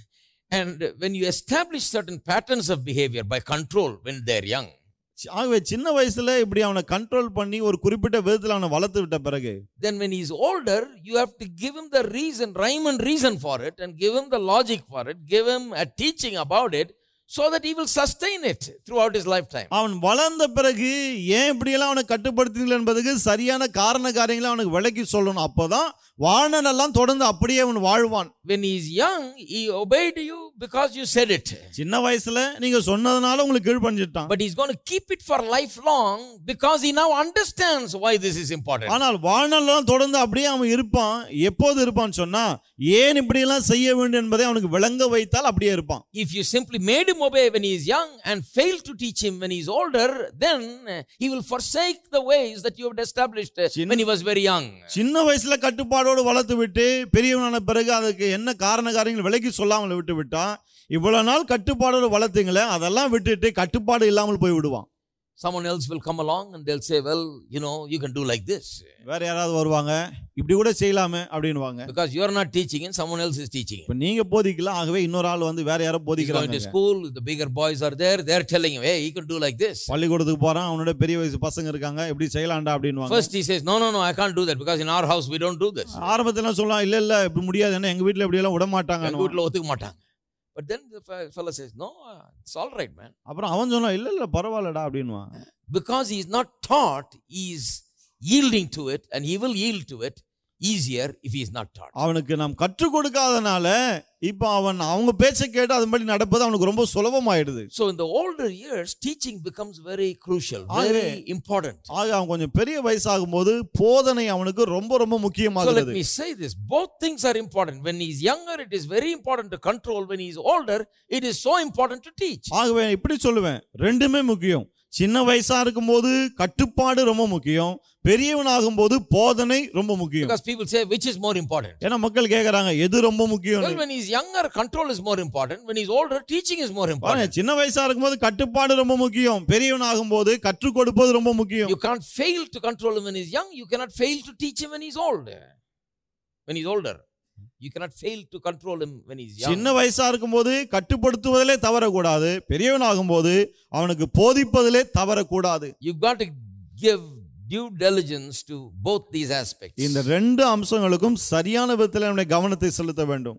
and when you establish certain patterns of behavior by control when they are young, ஆகவே சின்ன வயசுல இப்படி அவனை கண்ட்ரோல் பண்ணி ஒரு குறிப்பிட்ட விதத்துல அவனை வளர்த்து விட்ட பிறகு, then when he is older, you have to give him the reason, rhyme and reason for it, and give him the logic for it, give him a teaching about it, so that he will sustain it throughout his lifetime. அவன் வளர்ந்த பிறகு ஏன் இப்படியெல்லாம் அவனை கட்டுப்படுத்துறீங்க என்பதுக்கு சரியான காரண காரியங்களை அவனுக்கு விளக்கி சொல்லணும். அப்பதான் வாழ்நாளெல்லாம் தொடர்ந்து அப்படியே அவன் வாழ்வான். When he is young, he obeyed you because you said it. சின்ன வயசுல நீங்க சொன்னதுனால உங்களுக்கு கீழ்ப்படிஞ்சிட்டான். But he's going to keep it for lifelong because he now understands why this is important. ஆனால் வாழ்நாளெல்லாம் தொடர்ந்து அப்படியே அவன் இருப்பான். எப்போது இருப்பான்னு சொன்னா, ஏன் இப்படியெல்லாம் செய்ய வேண்டும் என்பதை அவனுக்கு விளங்க வைத்தால் அப்படியே இருப்பான். If you simply made him obey when he is young and failed to teach him when he is older, then he will forsake the ways that you have established when he was very young. சின்ன வயசுல கட்டுப்பாடோடு வளர்த்து விட்டு பெரியவனான பிறகு அதுக்கு என்ன காரண காரியங்கள் விலக்கி சொல்லாமல் விட்டு விட்டா, இவ்வளவு நாள் கட்டுப்பாடோடு வளர்த்தீங்களே அதெல்லாம் விட்டுட்டு கட்டுப்பாடு இல்லாமல் போய் விடுவான். Someone else will come along and they'll say, well, you can do like this. வேற யாராவது வருவாங்க, இப்படி கூட செய்யலாமே அப்படின்னுவாங்க. Because you are not teaching and someone else is teaching. இப்ப நீங்க போதிக்கல, ஆகவே இன்னொரு ஆள் வந்து வேற யாரோ போதிக்கிறாங்க. Going to school, the bigger boys are there, they're telling him, hey, you can do like this. பள்ளிக்கூடத்துக்கு போறான், அவனோட பெரிய வயசு பசங்க இருக்காங்க, இப்படி செய்யலாம்டா அப்படின்னுவாங்க. First he says, no, I can't do that because in our house we don't do this. ஆரம்பத்துல சொல்லலாம், இல்ல இப்படி முடியாது, ஏன்னா எங்க வீட்ல இப்படி எல்லாம் விட மாட்டாங்க. எங்க வீட்ல ஒத்துக்க மாட்டாங்க. But then the fellow says, no, it's all right, man. அப்புறம் அவன் சொன்னா, இல்ல பரவாயில்லடா அப்படின்னுவான். Because he is not taught, he is yielding to it, and he will yield to it easier if he is not taught. அவனுக்கு நாம் கற்றுக் கொடுக்காதனால இப்ப அவன் அவங்க பேச்சை கேட்டு அதன்படி நடப்பது அவனுக்கு ரொம்ப சுலபமாயிடுது. So in the older years, teaching becomes very crucial, very important. ஆக அவன் கொஞ்சம் பெரிய வயசாகும்போது போதனை அவனுக்கு ரொம்ப ரொம்ப முக்கியமாகிறது. So let me say this, both things are important. When he is younger, it is very important to control. When he is older, it is so important to teach. ஆகவே இப்படி சொல்லுவேன், ரெண்டுமே முக்கியம். சின்ன வயசா இருக்கும்போது கட்டுப்பாடு ரொம்ப முக்கியம், பெரியவனாகும் போது போதனை ரொம்ப முக்கியம். Because people say, which is more important? ஏன்னா மக்கள் கேக்குறாங்க, எது ரொம்ப முக்கியம்? Well, when he is younger, control is more important. When he is older, teaching is more important. சின்ன வயசா இருக்கும்போது கட்டுப்பாடு ரொம்ப முக்கியம், பெரியவனாகும் போது கற்றுக் கொடுப்பது ரொம்ப முக்கியம். You can't fail to control him when he is young. You cannot fail to teach him when he is old. When he is older, you cannot fail to control him when he is young. சின்ன வயசா இருக்கும்போது கட்டுப்படுத்துவதிலே தவறக்கூடாது, பெரியவனாகும் போது அவனுக்கு போதிப்பதிலே தவறக்கூடாது. You've got to give due diligence to both these aspects. இந்த ரெண்டு அம்சங்களுக்கும் சரியான விதத்தில் நம்முடைய கவனத்தை செலுத்த வேண்டும்.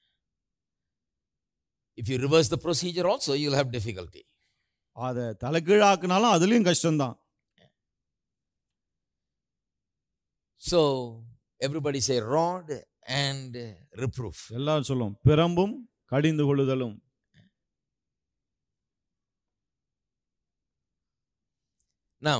If you reverse the procedure also, you'll have difficulty. அத தலைகீழாக்குனாலும் அதுலயும் கஷ்டம்தான். So everybody say rod and reproof. எல்லாரும் சொல்லும், பிரம்பும் கடிந்து கொள்ளுதலும். Now,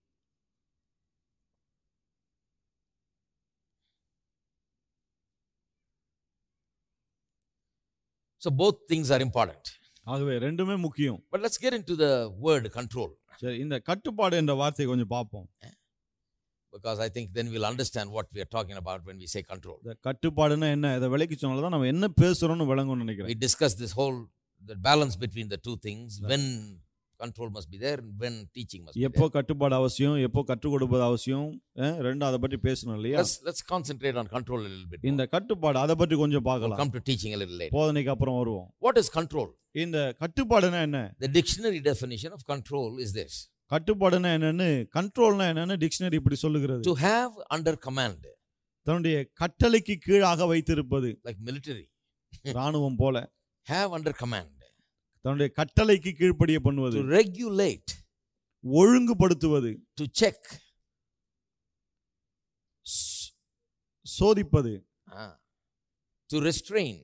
so both things are important. ஆகவே ரெண்டுமே முக்கியம். But let's get into the word control. சரி, இந்த கட்டுப்பாடு என்ற வார்த்தையை கொஞ்சம் பார்ப்போம். Because I think then we'll understand what we are talking about when we say control. இந்த கட்டுப்பாடுன்னா என்ன, இதை விளக்கி சொன்னால்தான் நம்ம என்ன பேசுறோம்னு விளங்கும்னு நினைக்கிறேன். We discussed this whole the balance between the two things, when control must be there and when teaching must be there. எப்போ கட்டுப்பாடு அவசியம், எப்போ கற்றுக் கொடுப்பது அவசியம், ரெண்டும் அதை பற்றி பேசணும் இல்லையா? Let's concentrate on control a little bit. இந்த கட்டுப்பாடு அதை பற்றி கொஞ்சம் We'll பார்க்கலாம். come to teaching a little later. போதனைக்கு அப்புறம் வருவோம். What is control? இந்த கட்டுப்பாடுனா என்ன? The dictionary definition of control is this: கட்டுப்பாடுனா என்னன்னு, கண்ட்ரோல்னா என்னன்னு டிக்ஷனரி இப்படி சொல்லுகிறது. to have under command, தன்னுடைய கட்டளைக்கு கீழாக வைத்திருப்பது. like military. ராணுவம் போல Have under command. தன்னுடைய கட்டளைக்கு கீழ்ப்படிய பண்ணுவது. To regulate, ஒழுங்குபடுத்துவது. to check, சோதிப்பது. to restrain,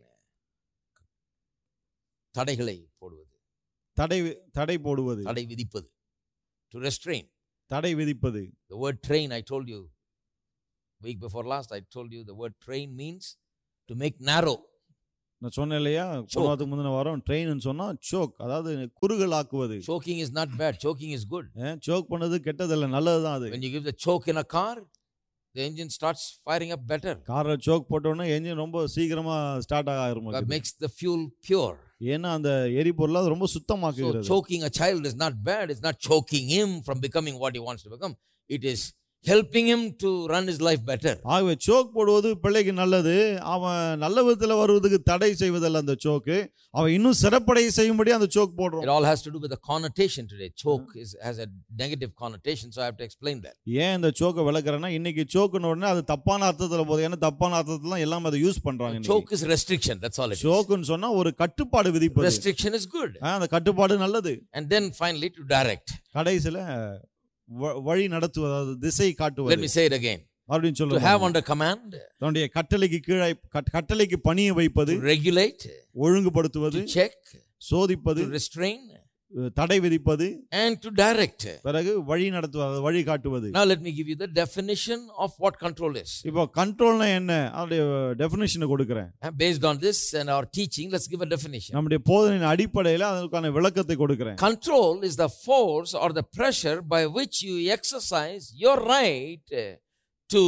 தடைகளை போடுவது, தடை போடுவது. தடை விதிப்பது. to restrain. தடை விதிப்பது. The word train, I told you, week before last, I told you the word train means to make narrow. நான் சொன்னேன் இல்லையா, போனதுக்கு முந்தின வாரம் ட்ரெயின்னு சொன்னா choke, அதாவது குறுகல் ஆக்குவது. Choking is not bad, choking is good. choke பண்ணது கெட்டதில்லை, நல்லதுதான் அது. When you give the choke in a car, the engine starts firing up better. கார்ல choke போட்டோன்னா என்ஜின் ரொம்ப சீக்கிரமா ஸ்டார்ட் ஆகும். That makes the fuel pure. ஏன்னா அந்த எரிபொருள் அது ரொம்ப சுத்தமாக்குகிறது. So choking a child is not bad. It's not choking him from becoming what he wants to become. It is helping him to run his life better. ஆகவே choke போடுவது பிள்ளைக்கு நல்லது. அவன் நல்ல விதத்துல வருவதற்கு தடை செய்வதல்ல அந்த choke. அவன் இன்னும் சிறப்படைய செய்யும்படி அந்த choke போடுறோம். It all has to do with the connotation today. Choke has a negative connotation, so I have to explain that. ஏன் இந்த choke விளக்குறேன்னா, இன்னைக்கு chokeன உடனே அது தப்பான அர்த்தத்துல போகுது. ஏன்னா தப்பான அர்த்தத்துல எல்லாம் அதை யூஸ் பண்றாங்க. Choke is restriction, that's all it is. chokeன்னு சொன்னா ஒரு கட்டுப்பாடு விதிப்பது. Restriction is good. அந்த கட்டுப்பாடு நல்லது. And then finally to direct. கடைசில வழி நடத்துவது, அதாவது திசை காட்டுவது. Let me say it again. அப்படினு To have under command, தன்னுடைய கட்டளைக்கு கீழே கட்டளைக்கு பணிய வைப்பது, to regulate, ஒழுங்குபடுத்துவது, to check, சோதிப்பது, to restrain, தடை விதிப்பது, and to direct. பிறகு வழி நடத்துவது, வழி காட்டுவது. Now let me give you the definition of what control is. இப்போ கண்ட்ரோல்னா என்ன, அதோட டெஃபினிஷனை கொடுக்கிறேன். Based on this and our teaching, let's give a definition. நம்முடைய போதனையின் அடிப்படையில் அதற்கான விளக்கத்தை கொடுக்கிறேன். Control is the force or the pressure by which you exercise your right to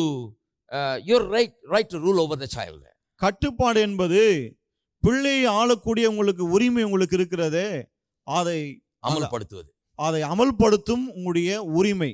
right to rule over the child. கட்டுப்பாடு என்பது பிள்ளையை ஆளக்கூடிய உங்களுக்கு உரிமை உங்களுக்கு இருக்கிறதே, அதை அமல்படுத்துவது, அதை அமல்படுத்தும் உங்களுடைய உரிமை.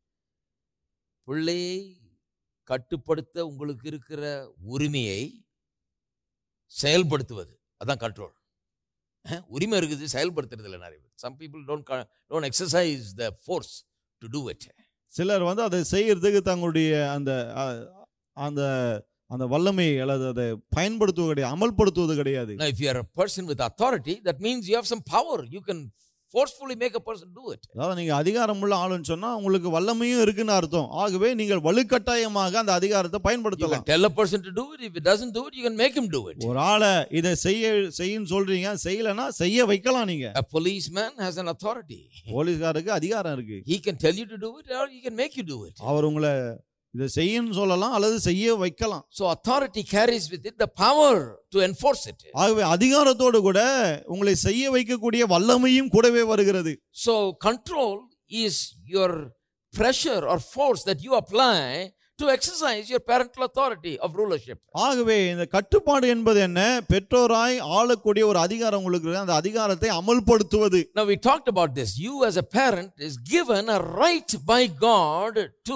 பிள்ளையை கட்டுப்படுத்த உங்களுக்கு இருக்கிற உரிமையை செயல்படுத்துவது, அதான் கண்ட்ரோல். உரிமை இருக்குது, செயல்படுத்துறது இல்லை நிறைய பேர். Some people don't exercise the force to do it. சிலர் அதை செய்யறதுக்கு தங்களுடைய அந்த அந்த அந்த வல்லமை அல்லது அதை பயன்படுத்துவது கிடையாது, அமல்படுத்துவது கிடையாது. Now if you are a person with authority, that means you have some power. You can forcefully make a person do it. அதாவது நீங்க அதிகாரம் உள்ள ஆளுன்னு சொன்னா உங்களுக்கு வல்லமையும் இருக்குன்னு அர்த்தம். ஆகவே நீங்கள் வலுக்கட்டாயமாக அந்த அதிகாரத்தை பயன்படுத்தலாம். You can tell a person to do it. If he doesn't do it, you can make him do it. ஒரு ஆளை இதை செய்யுன்னு சொல்றீங்க, செய்யலனா செய்ய வைக்கலாம் நீங்க. A policeman has an authority. போலீஸ்காரருக்கு அதிகாரம் இருக்கு. He can tell you to do it or he can make you do it. அவர் உங்களை இதை செய்யன்னு சொல்லலாம் அல்லது செய்ய வைக்கலாம். So authority carries with it the power to enforce it. ஆகவே அதிகாரத்தோடு கூட உங்களை செய்ய வைக்கக்கூடிய வல்லமையும் கூடவே வருகிறது. So control is your pressure or force that you apply to exercise your parental authority of rulership. ஆகவே இந்த கட்டுப்பாடு என்பது என்ன, பெற்றோராய் ஆளக்கூடிய ஒரு அதிகாரம் உங்களுக்கு இருக்கு, அந்த அதிகாரத்தை அமல்படுத்துவது. Now we talked about this. You as a parent is given a right by God to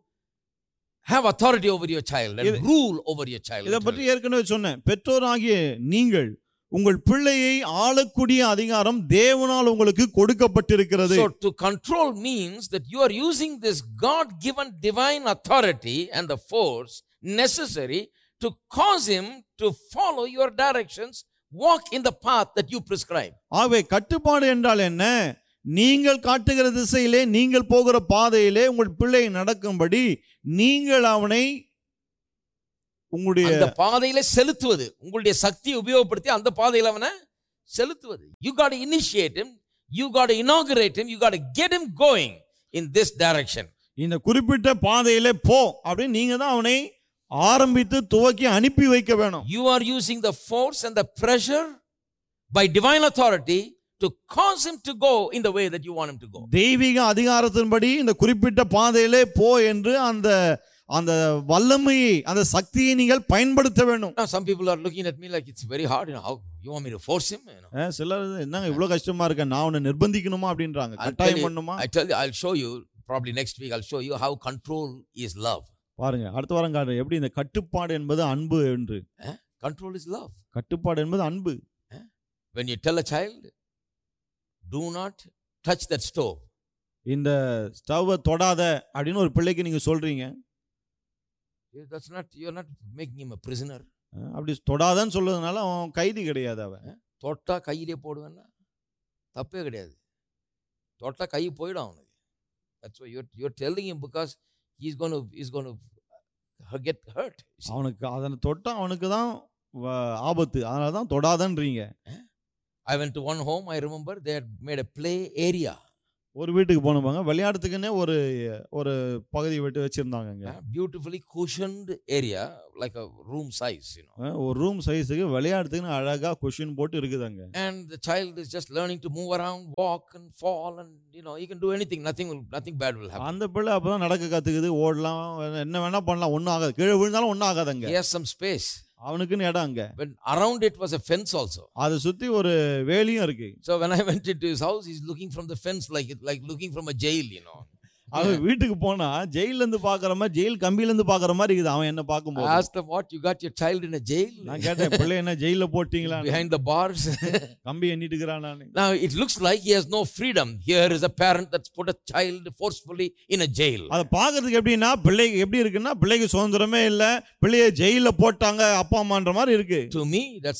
have authority over your child and rule over your child. இத பற்றி ஏற்கனவே சொன்னேன். பெற்றோராகிய நீங்கள் உங்கள் பிள்ளையை ஆளக்கூடிய அதிகாரம் தேவனால் உங்களுக்கு கொடுக்கப்பட்டிருக்கிறது. So to control means that you are using this God given divine authority and the force necessary to cause him to follow your directions, walk in the path that you prescribe. ஆகவே கட்டுப்பாடு என்றால் என்ன, நீங்கள் காட்டுகிற திசையிலே நீங்கள் போகிற பாதையிலே உங்கள் பிள்ளை நடக்கும்படி நீங்கள் அவனை உங்களுடைய அந்த பாதையிலே செலுத்துவது, உங்களுடைய சக்தியை உபயோகப்படுத்தி அந்த பாதையில அவனை செலுத்துவது. You got to initiate him, you got to inaugurate him, you got to get him going in this direction. இந்த குறிப்பிட்ட பாதையிலே போ அப்படி நீங்க தான் அவனை ஆரம்பித்து துவக்கி அனுப்பி வைக்க வேணும். You are using the force and the pressure by divine authority to cause him to go in the way that you want him to go. தெய்வீக அதிகாரத்தின்படி இந்த குறிப்பிட்ட பாதையிலே போ என்று அந்த அந்த வல்லமையை அந்த சக்தியை நீங்கள் பயன்படுத்த வேண்டும். Now some people are looking at me like it's very hard, how you want me to force him, சிலர் என்னங்க இவ்வளவு கஷ்டமா இருக்கு, நான் அவனை நிர்பந்திக்கணுமா அப்படின்றாங்க, கட்டாயம் பண்ணுமா? I tell you, I'll show you probably next week. I'll show you how control is love. பாருங்க அடுத்த வாரம் காட்டுறேன் எப்படி இந்த கட்டுப்பாடு என்பது அன்பு என்று. Control is love. கட்டுப்பாடு என்பது அன்பு. When you tell a child, do not touch that stove, இந்த ஸ்டவ்வை தொடாத அப்படின்னு ஒரு பிள்ளைக்கு நீங்க சொல்றீங்க, that's not, you're not making him a prisoner. அப்படி தொடாதன்னு சொல்றதுனால அவன் கைதி கிடையாது. அவன் தொட்டா கையிலே போடுவேன்னா தப்பே கிடையாது, தொட்டா கை போயிடும் அவனுக்கு. That's why you're telling him because he's going to get hurt. அவனுக்கு அதனை தொட்டா அவனுக்கு தான் ஆபத்து, அதனால தான் தொடாதன்றீங்க. I went to one home, I remember they had made a play area. ஒரு வீட்டுக்கு போனோம்பாங்க, விளையாடுறதுக்குன்னே ஒரு ஒரு பகுதி விட்டு வச்சிருந்தாங்க. Beautifully cushioned area, like a room size, ஒரு ரூம் சைஸுக்கு விளையாடுறதுக்குன்னு அழகா குஷன் போட்டு இருக்குதாங்க. And the child is just learning to move around, walk and fall, and he can do anything. Nothing bad will happen. அந்த பிள்ளை அப்பதான் நடக்க கத்துக்குது, ஓடலாம், என்ன வேணா பண்ணலாம், ஒன்றும் ஆகாது, கீழே விழுந்தாலும் ஒன்றும் ஆகாதுங்க. He has some space. அவனுக்குன்னு இடம் அங்க. But around it was a fence also. அதை சுத்தி ஒரு வேலியும் இருக்கு. So when I went into his house, he's looking from the fence like looking from a jail, அவன் வீட்டுக்கு போனா ஜெயில இருந்து பாக்குற மாதிரி, ஜெயில் கம்பியில இருந்து பாக்குற மாதிரி இருக்குது அவன் என்ன பாக்கும்போது. I asked him, what, you got your child in a jail? நான் கேட்டேன், பிள்ளை என்ன ஜெயில போட்டீங்களா? Behind the bars. கம்பி எண்ணிட்டு இருக்கிறான் நானு. Now it looks like he has no freedom. Here is a parent that's put a child forcefully in a jail. அத பாக்குறதுக்கு எப்படின்னா, பிள்ளை எப்படி இருக்குன்னா, பிள்ளைக்கு சுதந்திரமே இல்ல, பிள்ளையை ஜெயில போட்டாங்க அப்பா அம்மான்ற மாதிரி இருக்கு. To me, that's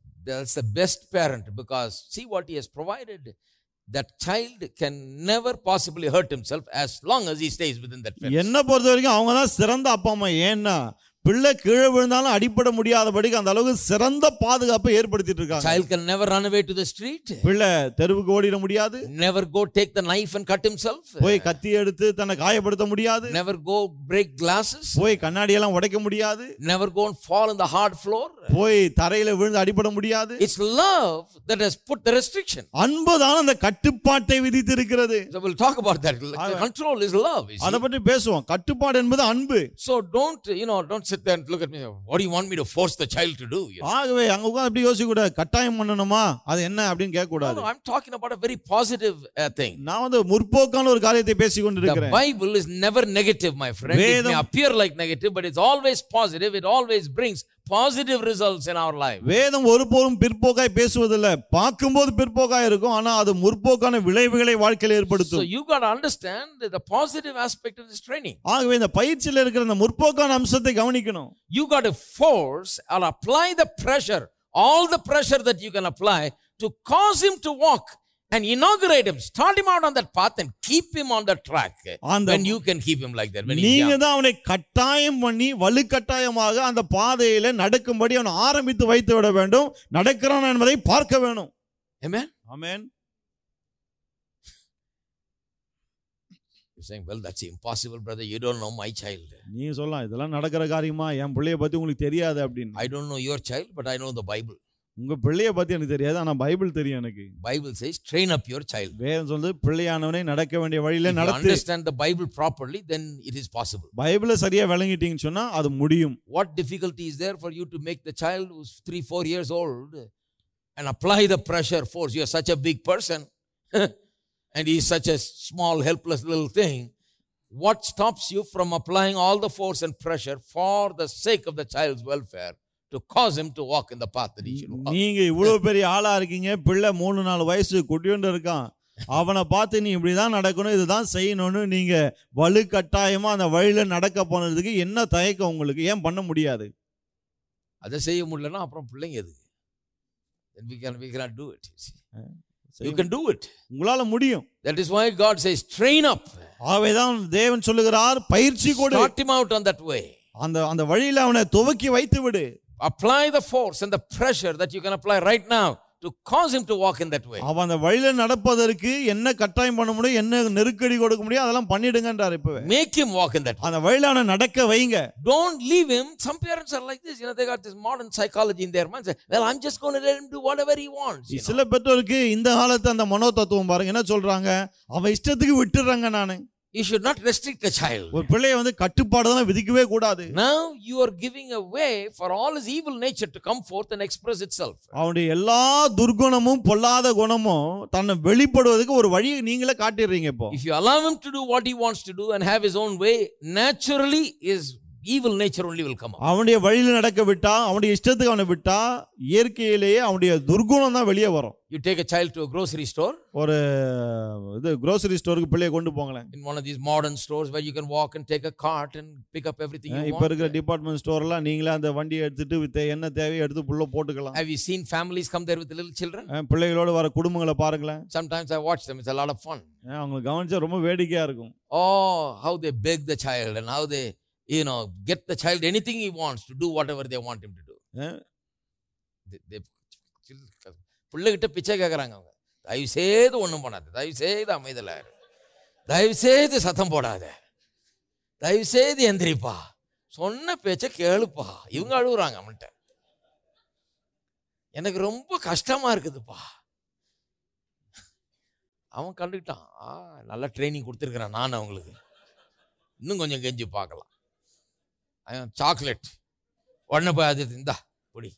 the best parent, because see what he has provided. That child can never possibly hurt himself as long as he stays within that fence. என்ன பொறுத்த வரைக்கும் அவங்க தான் சிறந்த அப்பா அம்மா. ஏன்னா பிள்ளை கீழே விழுந்தாலும் அடிபட முடியாதபடிக்கு அந்த அளவுக்கு சிறந்த பாதுகாப்பை ஏற்படுத்திட்டு இருக்காங்க. Child can never run away to the street. பிள்ளை தெருவுக்கு ஓடிட முடியாது. Never go take the knife and cut himself. போய் கத்தி எடுத்து தன்னை காயப்படுத்த முடியாது. Never go break glasses. போய் கண்ணாடி எல்லாம் உடைக்க முடியாது. Never go and fall on the hard floor. போய் தரையில விழுந்து அடிபட முடியாது. It's love that has put the restriction. அன்பு தான் அந்த கட்டுப்பாட்டை விதித்து இருக்கிறது. So we'll talk about that. Control is love. அத பத்தி பேசுவோம். கட்டுப்பாடு என்பது அன்பு. So don't sit there and look at me. What do you want me to force the child to do? ஆகவே அங்க உட்கார்ந்து அப்படி யோசிக்க கூடாது. கட்டாயம் பண்ணணுமா, அது என்ன அப்படின்னு கேட்க கூடாது. No, I'm talking about a very positive thing. நான் வந்து முற்போக்கான ஒரு காரியத்தை பேசிக் கொண்டிருக்கிறேன். The Bible is never negative, my friend. It may appear like negative, but it's always positive. It always brings positive results in our life. வேதம் ஒருபோதும் பிற்போக்காய் பேசுவதில்லை. பார்க்கும்போது பிற்போக்காய் இருக்கும், ஆனா அது முற்போக்கான விளைவுகளை வாழ்க்கையில் ஏற்படுத்தும். So you got to understand the positive aspect of this training. ஆகவே இந்த பயிற்சியில் இருக்கிற இந்த முற்போக்கான அம்சத்தை கவனிக்கணும். You got to force or apply the pressure, all the pressure that you can apply to cause him to walk and inaugurate him, start him out on that path and keep him on the track. When you can keep him like that, when he's young. நீங்க தான் அவனை கட்டாயம் பண்ணி வலுக்கட்டாயமாக அந்த பாதையில நடக்கும்படி அவனை ஆரம்பித்து வைத்து விட வேண்டும். நடக்கிறான் என்பதை பார்க்க வேணும். Amen. Amen. You're saying, well, that's impossible, brother. You don't know my child. நீங்க சொல்லலாம், இதெல்லாம் நடக்கிற காரியமா, என் பிள்ளைய பத்தி உங்களுக்கு தெரியாது அப்படின்னு. I don't know your child, but I know the Bible. உங்க பிள்ளைய பத்தி எனக்கு தெரியாது, ஆனா பைபிள் தெரியும் எனக்கு. Bible says train up your child. வேதம் சொல்லுது பிள்ளையானவனை நடக்க வேண்டிய வழியில நடத்து. If you understand the Bible properly, then it is possible. பைபிளை சரியா விளங்கிட்டீங்கன்னு சொன்னா அது முடியும். What difficulty is there for you to make the child who's 3-4 years old and apply the pressure force? You're such a big person and he's such a small helpless little thing. What stops you from applying all the force and pressure for the sake of the child's welfare to cause him to walk in the path that he should walk? நீங்க இவ்வளவு பெரிய ஆளா இருக்கீங்க, பிள்ளை 3-4 வயசு குட்டியோண்டு இருக்கான், அவனை பார்த்து நீ இப்படிதான் நடக்கணும், இதுதான் செய்யணும்னு நீங்க வலுக்கட்டாயமா அந்த வழியில நடக்க போனதுக்கு என்ன தயக்கம் உங்களுக்கு? ஏன் பண்ண முடியாது? அதை செய்ய முடியலன்னா அப்புறம் பிள்ளைங்க எதுக்கு? Then we cannot do it. You can do it. உங்களால முடியும். That is why God says train up. ஆவேதான் தேவன் சொல்லுகிறார், பயிற்சி கொடு. Start him out on that way. அந்த வழியில அவனை துவக்கி வைத்து விடு. Apply the force and the pressure that you can apply right now to cause him to walk in that way. அவன் அந்த வழியில நடப்பதற்கு என்ன கட்டாயம் பண்ண முடியும், என்ன நெருக்கடி கொடுக்க முடியும், அதெல்லாம் பண்ணிடுங்கன்றார். இப்பவே make him walk in that way. அந்த வழியில அவனை நடக்க வைங்க. Don't leave him. Some parents are like this, they got this modern psychology in their mind. Well, I'm just going to let him do whatever he wants. சில பெற்றோருக்கு இந்த காலத்து அந்த மனோதத்துவம் பாருங்க, என்ன சொல்றாங்க, அவன் இஷ்டத்துக்கு விட்டுறாங்க. நானு You should not restrict the child. ஒரு பிள்ளையை வந்து கட்டுப்பாடுதான் விதிக்கவே கூடாது. Now you are giving a way for all his evil nature to come forth and express itself. அவனுடைய எல்லா துர்குணமும் பொல்லாத குணமும் தன்னை வெளிப்படுவதற்கு ஒரு வழியை நீங்களே காட்டிடுறீங்க. இப்போ if you allow him to do what he wants to do and have his own way, naturally his evil nature only will come out. அவனுடைய வழியில நடக்க விட்டா, அவனுடைய இஷ்டத்துக்கு அவனை விட்டா, இயற்கையிலேயே அவனுடைய துர்குணம் தான் வெளியே வரும். You take a child to a grocery store. ஒரு grocery storeக்கு பிள்ளையை கொண்டு போங்களேன். In one of these modern stores where you can walk and take a cart and pick up everything you want. இப்ப இருக்கிற டிபார்ட்மென்ட் ஸ்டோர்லாம் நீங்களே அந்த வண்டியை எடுத்துட்டு என்ன தேவையோ எடுத்து புள்ள போட்டுக்கலாம். Have you seen families come there with the little children? பிள்ளைகளோட வர குடும்பங்களை பாருங்களேன். Sometimes I watch them. It's a lot of fun. அவங்க கவனிச்சா ரொம்ப வேடிக்கையா இருக்கும். Oh, how they beg the child and how they get the child anything he wants to do whatever they want him to do. பிள்ளைகிட்ட பிச்சை கேட்கறாங்க. அவங்க தயவு செய்து ஒண்ணும் பண்ணாது, தயவு செய்து அமைதல. தயவு செய்து சத்தம் போடாத, தயவு செய்து எந்திரிப்பா, சொன்ன பேச்ச கேளுப்பா. இவங்க அழுகுறாங்க அவன்கிட்ட. எனக்கு ரொம்ப கஷ்டமா இருக்குதுப்பா. அவன் கண்டுக்கிட்டான், நல்லா ட்ரைனிங் கொடுத்துருக்கிறேன் நான் அவங்களுக்கு, இன்னும் கொஞ்சம் கெஞ்சி பார்க்கலாம். சாக்லேட் உடனே போய் அது இந்தா பொடி.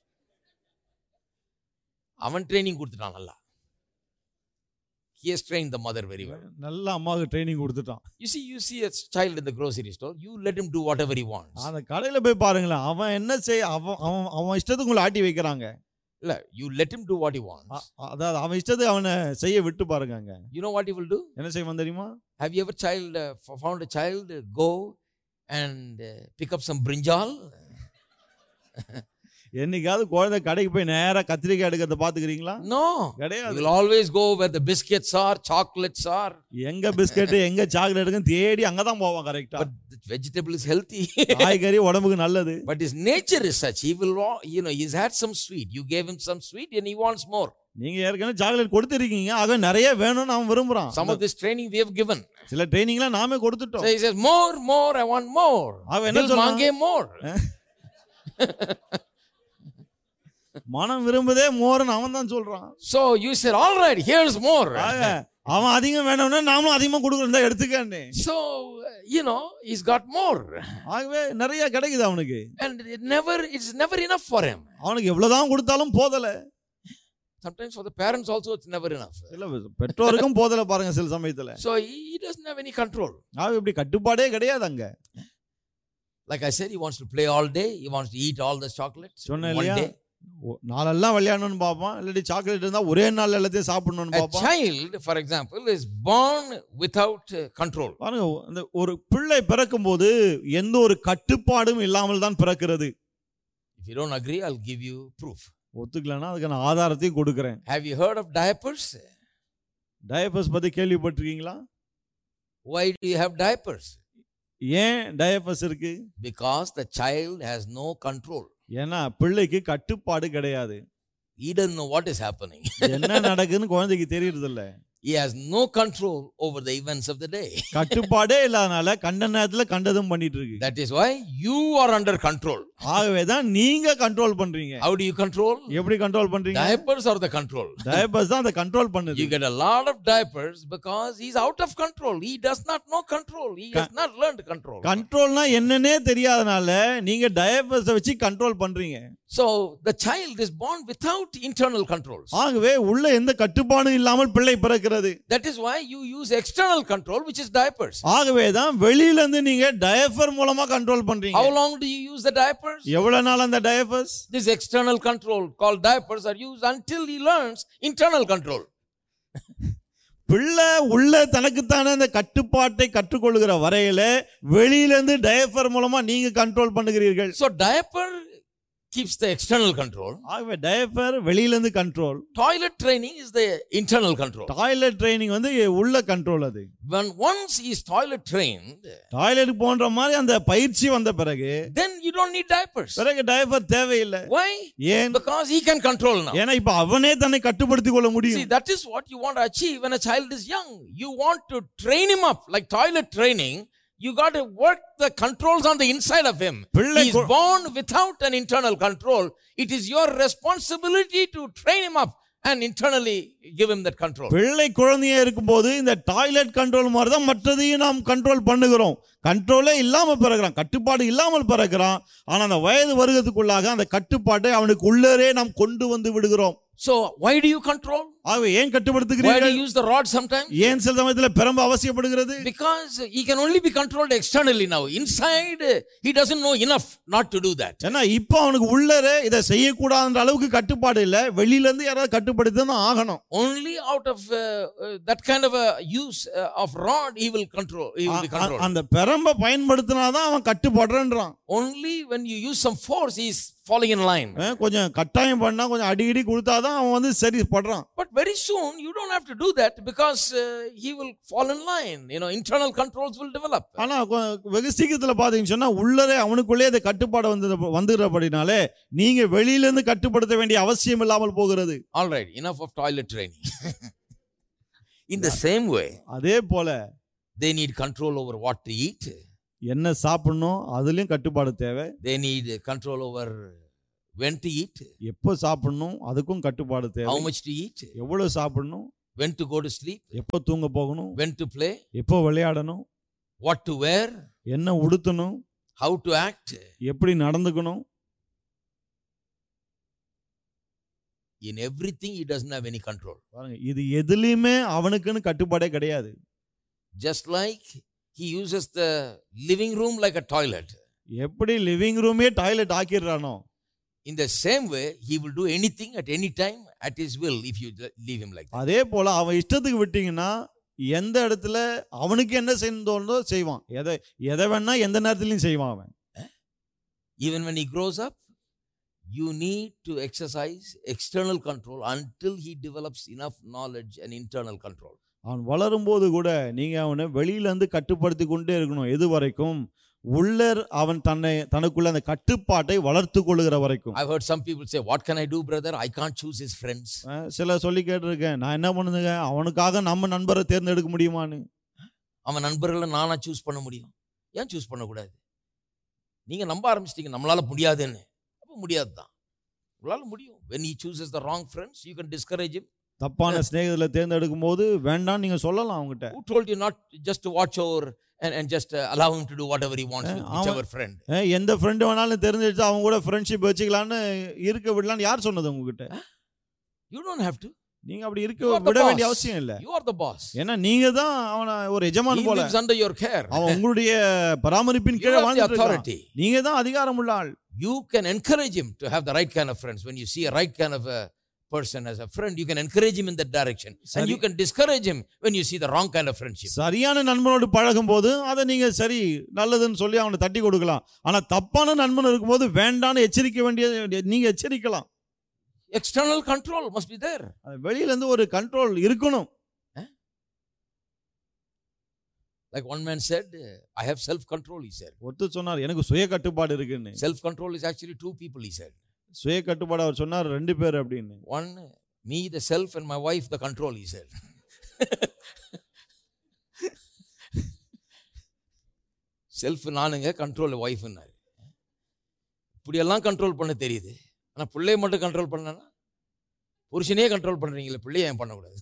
அவன் ட்ரைனிங் கொடுத்துட்டான் நல்லா. He has trained the mother very well. நல்ல அம்மாவுக்கு ட்ரைனிங் கொடுத்துட்டான். You see a child in the grocery store, you let him do whatever he wants. அந்த கடையில போய் பாருங்களேன், அவன் என்ன செய்ய அவன் இஷ்டத்துக்கு உங்களை ஆட்டி வைக்கிறாங்க. இல்ல, you let him do what he wants. அதாவது அவன் இஷ்டத்துக்கு அவனை செய்ய விட்டு பாருங்க. You know what he will do? என்ன செய்வான் தெரியுமா? Have you ever found a child go and pick up some brinjal? என்னைக்காவது குழந்தை கடைக்கு போய் நேரா கத்திரிக்காய் எடுக்கிறத பாத்துக்கிறீங்களா? No, கிடையாது. You will always go where the biscuits are, chocolates are. எங்க பிஸ்கட் எங்க சாக்லேட் இருக்குன்னு தேடி அங்கதான் போவான். கரெக்டா. But the vegetable is healthy. காய்கறி உடம்புக்கு நல்லது. But his nature is such, he will, he's had some sweet, you gave him some sweet and he wants more. நீங்க ஏற்கனவே சாக்லேட் கொடுத்திருக்கீங்க, ஆக நிறைய வேணும்னு அவன் விரும்புறான். Some of this training we have given. சில ட்ரைனிங்லாம் நாமே கொடுத்துட்டோம். So he says more, I want more. அவன் என்ன சொல்றான்? Mange more. மனம் விரும்புதே மோர்னு அவன் தான் சொல்றான். So you said, all right, here's more. அவன் அதிகம் வேணும்னா நாமளும் அதிகமா கொடுக்கறதா எடுத்துக்கன்னு. So he's got more. ஆகவே நிறைய கிடைக்குது அவனுக்கு. And it's never enough for him. அவனுக்கு எவ்வளவுதான் கொடுத்தாலும் போதல. Sometimes for the parents also it's never enough. இல்ல பெற்றோருக்கும் போதல பாருங்க சில சமயத்துல. So he doesn't have any control. அவன் இப்படி கட்டுப்பாடே கிடையாது அங்க. Like I said, he wants to play all day, he wants to eat all the chocolates one day. நாளெல்லாம் விளையாடணும்னு பாப்பான், இல்லாட்டி சாக்லேட் இருந்தா ஒரே நாள் எல்லாத்தையும் சாப்பிடணும்னு பாப்பான். A child, for example, is born without control. பாருங்க, அந்த ஒரு பிள்ளை பிறக்கும் போது எந்த ஒரு கட்டுப்பாடும் இல்லாமல் தான் பிறக்கிறது. If you don't agree, I'll give you proof. ஒத்துக்கலன்னா அதுக்கு நான் ஆதாரத்தையும் கொடுக்கிறேன். Have you heard of diapers? Diapers பத்தி கேள்விப்பட்டிருக்கீங்களா? Why do you have diapers? ஏன் டயப்பர்ஸ் இருக்கு? Because the child has no control. ஏன்னா பிள்ளைக்கு கட்டுப்பாடு கிடையாது. He doesn't know what is happening. என்ன நடக்குதுன்னு குழந்தைக்கு தெரியறது இல்ல. He has no control over the events of the day. கட்டுப்பாடே இல்லாதனால கண்ட நேரத்துல கண்டதும் பண்ணிட்டு இருக்கு. That is why you are under control. ஆகவே தான் நீங்க கண்ட்ரோல் பண்றீங்க. How do you control? எப்படி கண்ட்ரோல் பண்றீங்க? Diapers are the control. Diapers தான் அத கண்ட்ரோல் பண்ணுது. You get a lot of diapers because he's out of control. He does not know control. He has not learned control. கண்ட்ரோல்னா என்னன்னே தெரியாதனால நீங்க diapers வச்சு control பண்றீங்க. So the child is born without internal controls. ஆகவே உள்ள எந்த கட்டுப்பாடும் இல்லாமல் பிள்ளை பிறக்கிறது. That is why you use external control, which is diapers. ஆகவே தான் வெளியில இருந்து நீங்க டயப்பர் மூலமா கண்ட்ரோல் பண்றீங்க. How long do you use the diapers? எவ்வளவு நாள் அந்த diapers? This external control called diapers are used until he learns internal control. பிள்ளை உள்ள தனக்குத்தான அந்த கட்டுப்பாட்டை கற்றுக்கொள்கிற வரையில வெளியிலிருந்து டயப்பர் மூலமா நீங்க control பண்ணுகிறீர்கள். So diaper keeps the external control. ஆகவே டயப்பர் வெளியிலிருந்து control. Toilet training is the internal control. Toilet training வந்து உள்ள கண்ட்ரோல் அது. When once he is toilet trained, toilet போன்ற மாதிரி அந்த பயிற்சி வந்த பிறகு then you don't need diapers. பிறகு டயப்பர் தேவையில்லை. Why? ஏன்? Because he can control now. ஏன்னா இப்ப அவனே தன்னை கட்டுப்படுத்திக் கொள்ள முடியும். See, that is what you want to achieve when a child is young. You want to train him up like toilet training. You got to work the controls on the inside of him. He is born without an internal control. It is your responsibility to train him up and internally give him that control. பிள்ளை குழந்தையா இருக்கும்போது இந்த toilet control மாதிரி தான் மற்றதையும் நாம் control பண்ணுகிறோம். கண்ட்ரோலே இல்லாம பிறகுறான், கட்டுப்பாடு இல்லாமல் பிறகுறான். ஆனா அந்த வயது வருகிறதுக்குள்ளாக அந்த கட்டுப்பாட்டை அவனுக்கு உள்ளரே நாம் கொண்டு வந்து விடுகிறோம். So why do you control? ஆகவே ஏன் Why கட்டுப்படுத்துகிறீர்கள்? do you use the rod sometimes? ஏன் சில சமயத்துல பிரம்பு அவசியப்படுகிறது? Because he can only be controlled externally now. Inside he doesn't know enough not to do that. ஏன்னா இப்போ அவனுக்கு உள்ளரே இதை செய்யக்கூடாதுன்ற அளவுக்கு கட்டுப்பாடு இல்ல. வெளியில இருந்து யாராவது கட்டுப்படுத்தி தான் ஆகணும். Only out of that kind of a use of rod he will control. He will be controlled. அந்த பிரம்பை பயன்படுத்தினாதான் அவன் கட்டுப்படுறான்றான். Only when you use some force he is falling in line. கொஞ்சம் கட்டாயம் பண்ணா கொஞ்சம் அடிக்கடி கொடுத்தாதான் அவன் வந்து சரி படுறான். But very soon you don't have to do that because he will fall in line. Internal controls will develop. ஆனா வெகு சீக்கிரத்துல பாத்தீங்கன்னு சொன்னா உள்ளரே அவனுக்குள்ளே இந்த கட்டுப்பாடு வந்துடுறபடினாலே நீங்க வெளியில இருந்து கட்டுப்படுத்த வேண்டிய அவசியம் இல்லாமல் போகிறது. All right, enough of toilet training. In the same way, அதே போல They need control over what to eat. என்ன சாப்பிடணும் அதுலயும் கட்டுப்பாடு தேவை. They need control over when to eat. எப்போ சாப்பிடணும் அதுக்கும் கட்டுப்பாடு தேவை. How much to eat. எவ்வளவு சாப்பிடணும். When to go to sleep. எப்போ தூங்க போகணும். When to play. எப்போ விளையாடணும். What to wear. என்ன உடுத்தணும். How to act. எப்படி நடந்துக்கணும். In everything he doesn't have any control. பாருங்க இது எதிலுமே அவனுக்குன்னு கட்டுப்பாடே கிடையாது. Just like he uses the living room like a toilet. எப்படி லிவிங் ரூமே toilet ஆக்கிடுறானோ. In the same way he will do anything at any time at his will if you leave him like that. அதே போல அவன் இஷ்டத்துக்கு விட்டீங்கன்னா எந்த இடத்துல அவனுக்கு என்ன செய்யணும்னோ செய்வான். எதை வேணா எந்த நேரத்திலையும் செய்வான் அவன். Even when he grows up, you need to exercise external control until he develops enough knowledge and internal control. அவன் வளரும்போது கூட நீங்க அவனை வெளியிலேருந்து கட்டுப்படுத்தி கொண்டே இருக்கணும். எது வரைக்கும் உள்ளர் அவன் தனக்குள்ள அந்த கட்டுப்பாட்டை வளர்த்து கொள்ளுகிற வரைக்கும். I've heard some people say, what can I do brother? I can't choose his friends. சில சொல்லி கேட்டிருக்கேன், நான் என்ன பண்ணுங்க அவனுக்காக நம்ம நண்பரை தேர்ந்தெடுக்க முடியுமான்னு. அவன் நண்பர்களை நானா சூஸ் பண்ண முடியும்? ஏன் சூஸ் பண்ணக்கூடாது? நீங்க நம்ப ஆரம்பிச்சிட்டீங்க நம்மளால முடியாதுன்னு. அப்போ முடியாது தான். உங்களால முடியும். When he chooses the wrong friends, you can discourage him. தப்பான சிநேகிதரை தேர்ந்தெடுக்கும் போது வேண்டாம் நீங்க சொல்லலாம் அவங்ககிட்ட. Who told you not just to watch over and just allow him to do whatever he wants with whichever friend? எந்த ஃப்ரெண்ட் வேணாலும் தெரிஞ்சிட்டு அவங்க கூட ஃப்ரெண்ட்ஷிப் வச்சுக்கலாம்னு இருக்க விடலாம்னு யார் சொன்னது உங்ககிட்ட? You don't have to. நீங்க அப்படி இருக்க விட வேண்டிய அவசியம் இல்ல. You are the boss. ஏன்னா நீங்க தான் அவன ஒரு எஜமான் போல. He lives under your care. அவன் உங்களுடைய பராமரிப்பின் கீழ வாழ்ந்துட்டு இருக்கான். நீங்க தான் அதிகாரம் உள்ள ஆள். You can encourage him to have the right kind of friends. When you see a right kind of a person as a friend, you can encourage him in that direction. And you can discourage him when you see the wrong kind of friendship. சரியான நண்பனோடு பழகும்போது அதை நீங்க சரி நல்லதுன்னு சொல்லி அவனை தட்டி கொடுக்கலாம். ஆனா தப்பான நண்பன் இருக்கும்போது வேண்டான்னு எச்சரிக்க வேண்டிய நீங்க எச்சரிக்கலாம். External control must be there. வெளியில இருந்து ஒரு கண்ட்ரோல் இருக்கணும். Like one man said, I have self control, he said. ஒருத்தர் சொன்னார் எனக்கு சுய கட்டுப்பாடு இருக்குன்னு. Self control is actually two people, he said. சுய கட்டுப்பாடு அவர் சொன்னார் ரெண்டு பேர் அப்படின்னு. One, me the self, and my wife the control, he said. Self நானுங்க, கண்ட்ரோல் ஒய்ஃப்னாரு. இப்படியெல்லாம் கண்ட்ரோல் பண்ண தெரியுது. ஆனால் பிள்ளைய மட்டும் கண்ட்ரோல் பண்ணனா, புருஷனே கண்ட்ரோல் பண்ணுறீங்களே, பிள்ளைய ஏன் பண்ணக்கூடாது?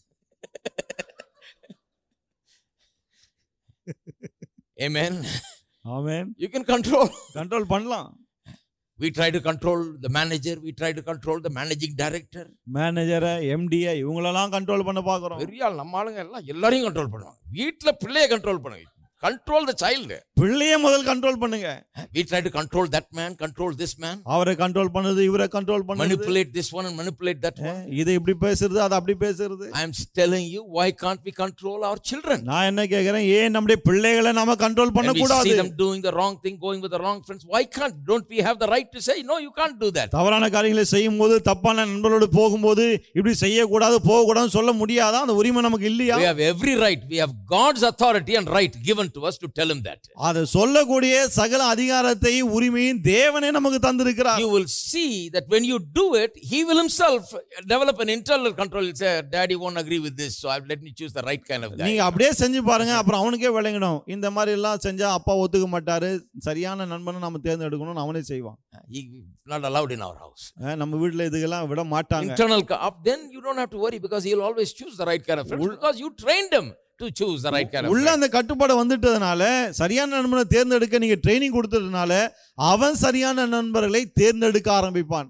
Amen. Amen. You can control. Control பண்ணலாம். We try to control the manager, we try to control the managing director. மேனேஜரை, எம்டியை இவங்களெல்லாம் கண்ட்ரோல் பண்ண பார்க்குறோம். பெரிய ஆள் நம்ம ஆளுங்க எல்லாம் எல்லாரையும் கண்ட்ரோல் பண்ணுவாங்க. வீட்டில் பிள்ளைய கண்ட்ரோல் பண்ணுங்க. Control the child. பிள்ளைய முதல் கண்ட்ரோல் பண்ணுங்க. We try to control that man, control this man. அவரை கண்ட்ரோல் பண்ணுது, இவரை கண்ட்ரோல் பண்ணுது. Manipulate this one and manipulate that one. இது இப்படி பேசுறது, அது அப்படி பேசுறது. I am telling you, why can't we control our children? நான் என்ன கேக்குறேன், ஏன் நம்முடைய பிள்ளைகளை நாம கண்ட்ரோல் பண்ண கூடாது? We see them doing the wrong thing, going with the wrong friends. Why don't we have the right to say no, you can't do that? தவறான காரியங்களை செய்யும்போது, தப்பான நண்பர்களோடு போகும்போது இப்படி செய்ய கூடாது, போக கூடாதுன்னு சொல்ல முடியாதா? அந்த உரிமை நமக்கு இல்லையா? We have every right. We have God's authority and right given to us to tell him that. அது சொல்லக்கூடிய சகல அதிகாரத்தை உரிமையும் தேவனே நமக்கு தந்திருக்கிறார். You will see that when you do it, he will himself develop an internal control. He'll say, Daddy won't agree with this, so let me choose the right kind of guy. நீங்க அப்படியே செஞ்சு பாருங்க, அப்புறம் அவனுக்கே விளங்கணும். இந்த மாதிரி எல்லாம் செஞ்சா அப்பா ஒத்துக்க மாட்டாரு, சரியான நண்பனை நாம தேர்ந்தெடுக்கணும்னு அவனே செய்வான். He not allowed in our house. நம்ம வீட்ல இதுக்கெல்லாம் விட மாட்டாங்க. Internal then you don't have to worry because he'll always choose the right kind of friends because you trained him to choose the right kind of friend. உள்ள அந்த கட்டுப்பாடு வந்துட்டதனால, சரியான நண்பனை தேர்ந்தெடுக்க நீங்க ட்ரெய்னிங் கொடுத்ததனால அவன் சரியான நண்பர்களை தேர்ந்தெடுக்க ஆரம்பிப்பான்.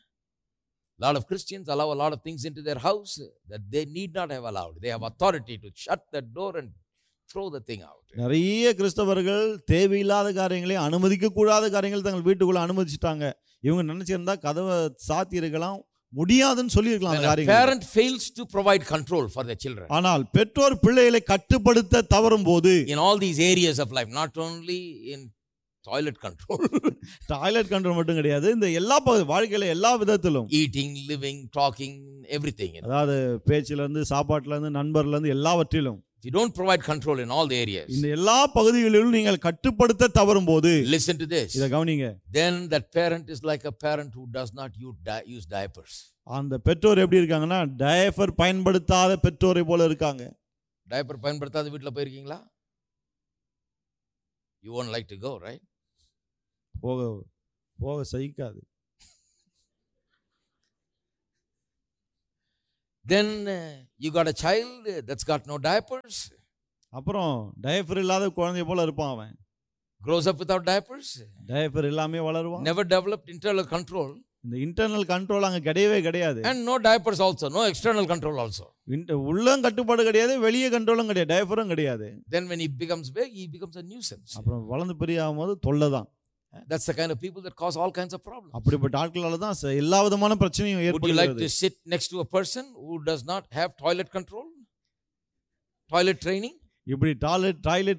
A lot of Christians allow a lot of things into their house that they need not have allowed. They have authority to shut the door and throw the thing out. நிறைய கிறிஸ்தவர்கள் தேவையில்லாத காரியங்களை, அனுமதிக்க கூடாத காரியங்களை தங்கள் வீட்டுக்குள்ள அனுமதிச்சிட்டாங்க. இவங்க நினைச்சிருந்தா கதவை சாத்தி இருக்கலாம், முடியாதுன்னு சொல்லி இருக்கலாம். Parent fails to provide control for their children. ஆனால் பெற்றோர் பிள்ளைகளை கட்டுப்படுத்த தவறும் போது, in all these areas of life, not only in toilet control, toilet control மட்டும் கிடையாது, இந்த எல்லா வாழ்க்கையில எல்லா விதத்திலும், eating, living, talking, everything. அதாவது பேச்சில இருந்து, சாப்பாட்டுல இருந்து, நண்பர்ல இருந்து எல்லாவற்றிலும், if you don't provide control in all the areas, இந்த எல்லா பகுதிகளிலும் நீங்கள் கட்டுப்படுத்த தவறும் போது, listen to this, இத கவனிங்க, then that parent is like a parent who does not use diapers. அந்த பெற்றோர் எப்படி இருக்காங்கன்னா, டயப்பர் பயன்படுத்தாத பெற்றோரை போல இருக்காங்க. டயப்பர் பயன்படுத்தாத வீட்ல போயிருக்கீங்களா? You won't like to go, right? போக போக சகிக்காது. Then you got a child that's got no diapers. அப்புறம் டயப்பர் இல்லாத குழந்தை போல இருப்பான் அவன். Grows up without diapers. Diaper இல்லாம வளருவான். Never developed internal control. இந்த இன்டர்னல் கண்ட்ரோல் அங்க கிடையவே கிடையாது. And no diapers also, no external control also. உள்ளம் கட்டுப்பாடு கிடையாது, வெளியே கண்ட்ரோலும் கிடையாது, டயப்பரும் கிடையாது. Then when he becomes big, he becomes a nuisance. அப்புறம் வளர்ந்து பெரிய ஆகும்போது தொல்லை தான். That's the kind of people that cause all kinds of problems. அப்படிப்பட்ட ஆட்களால தான் எல்லா விதமான பிரச்சனையும் Would you ஏற்படுகிறது. like to sit next to a person who does not have toilet control? Toilet training? இப்படி டாய்லெட்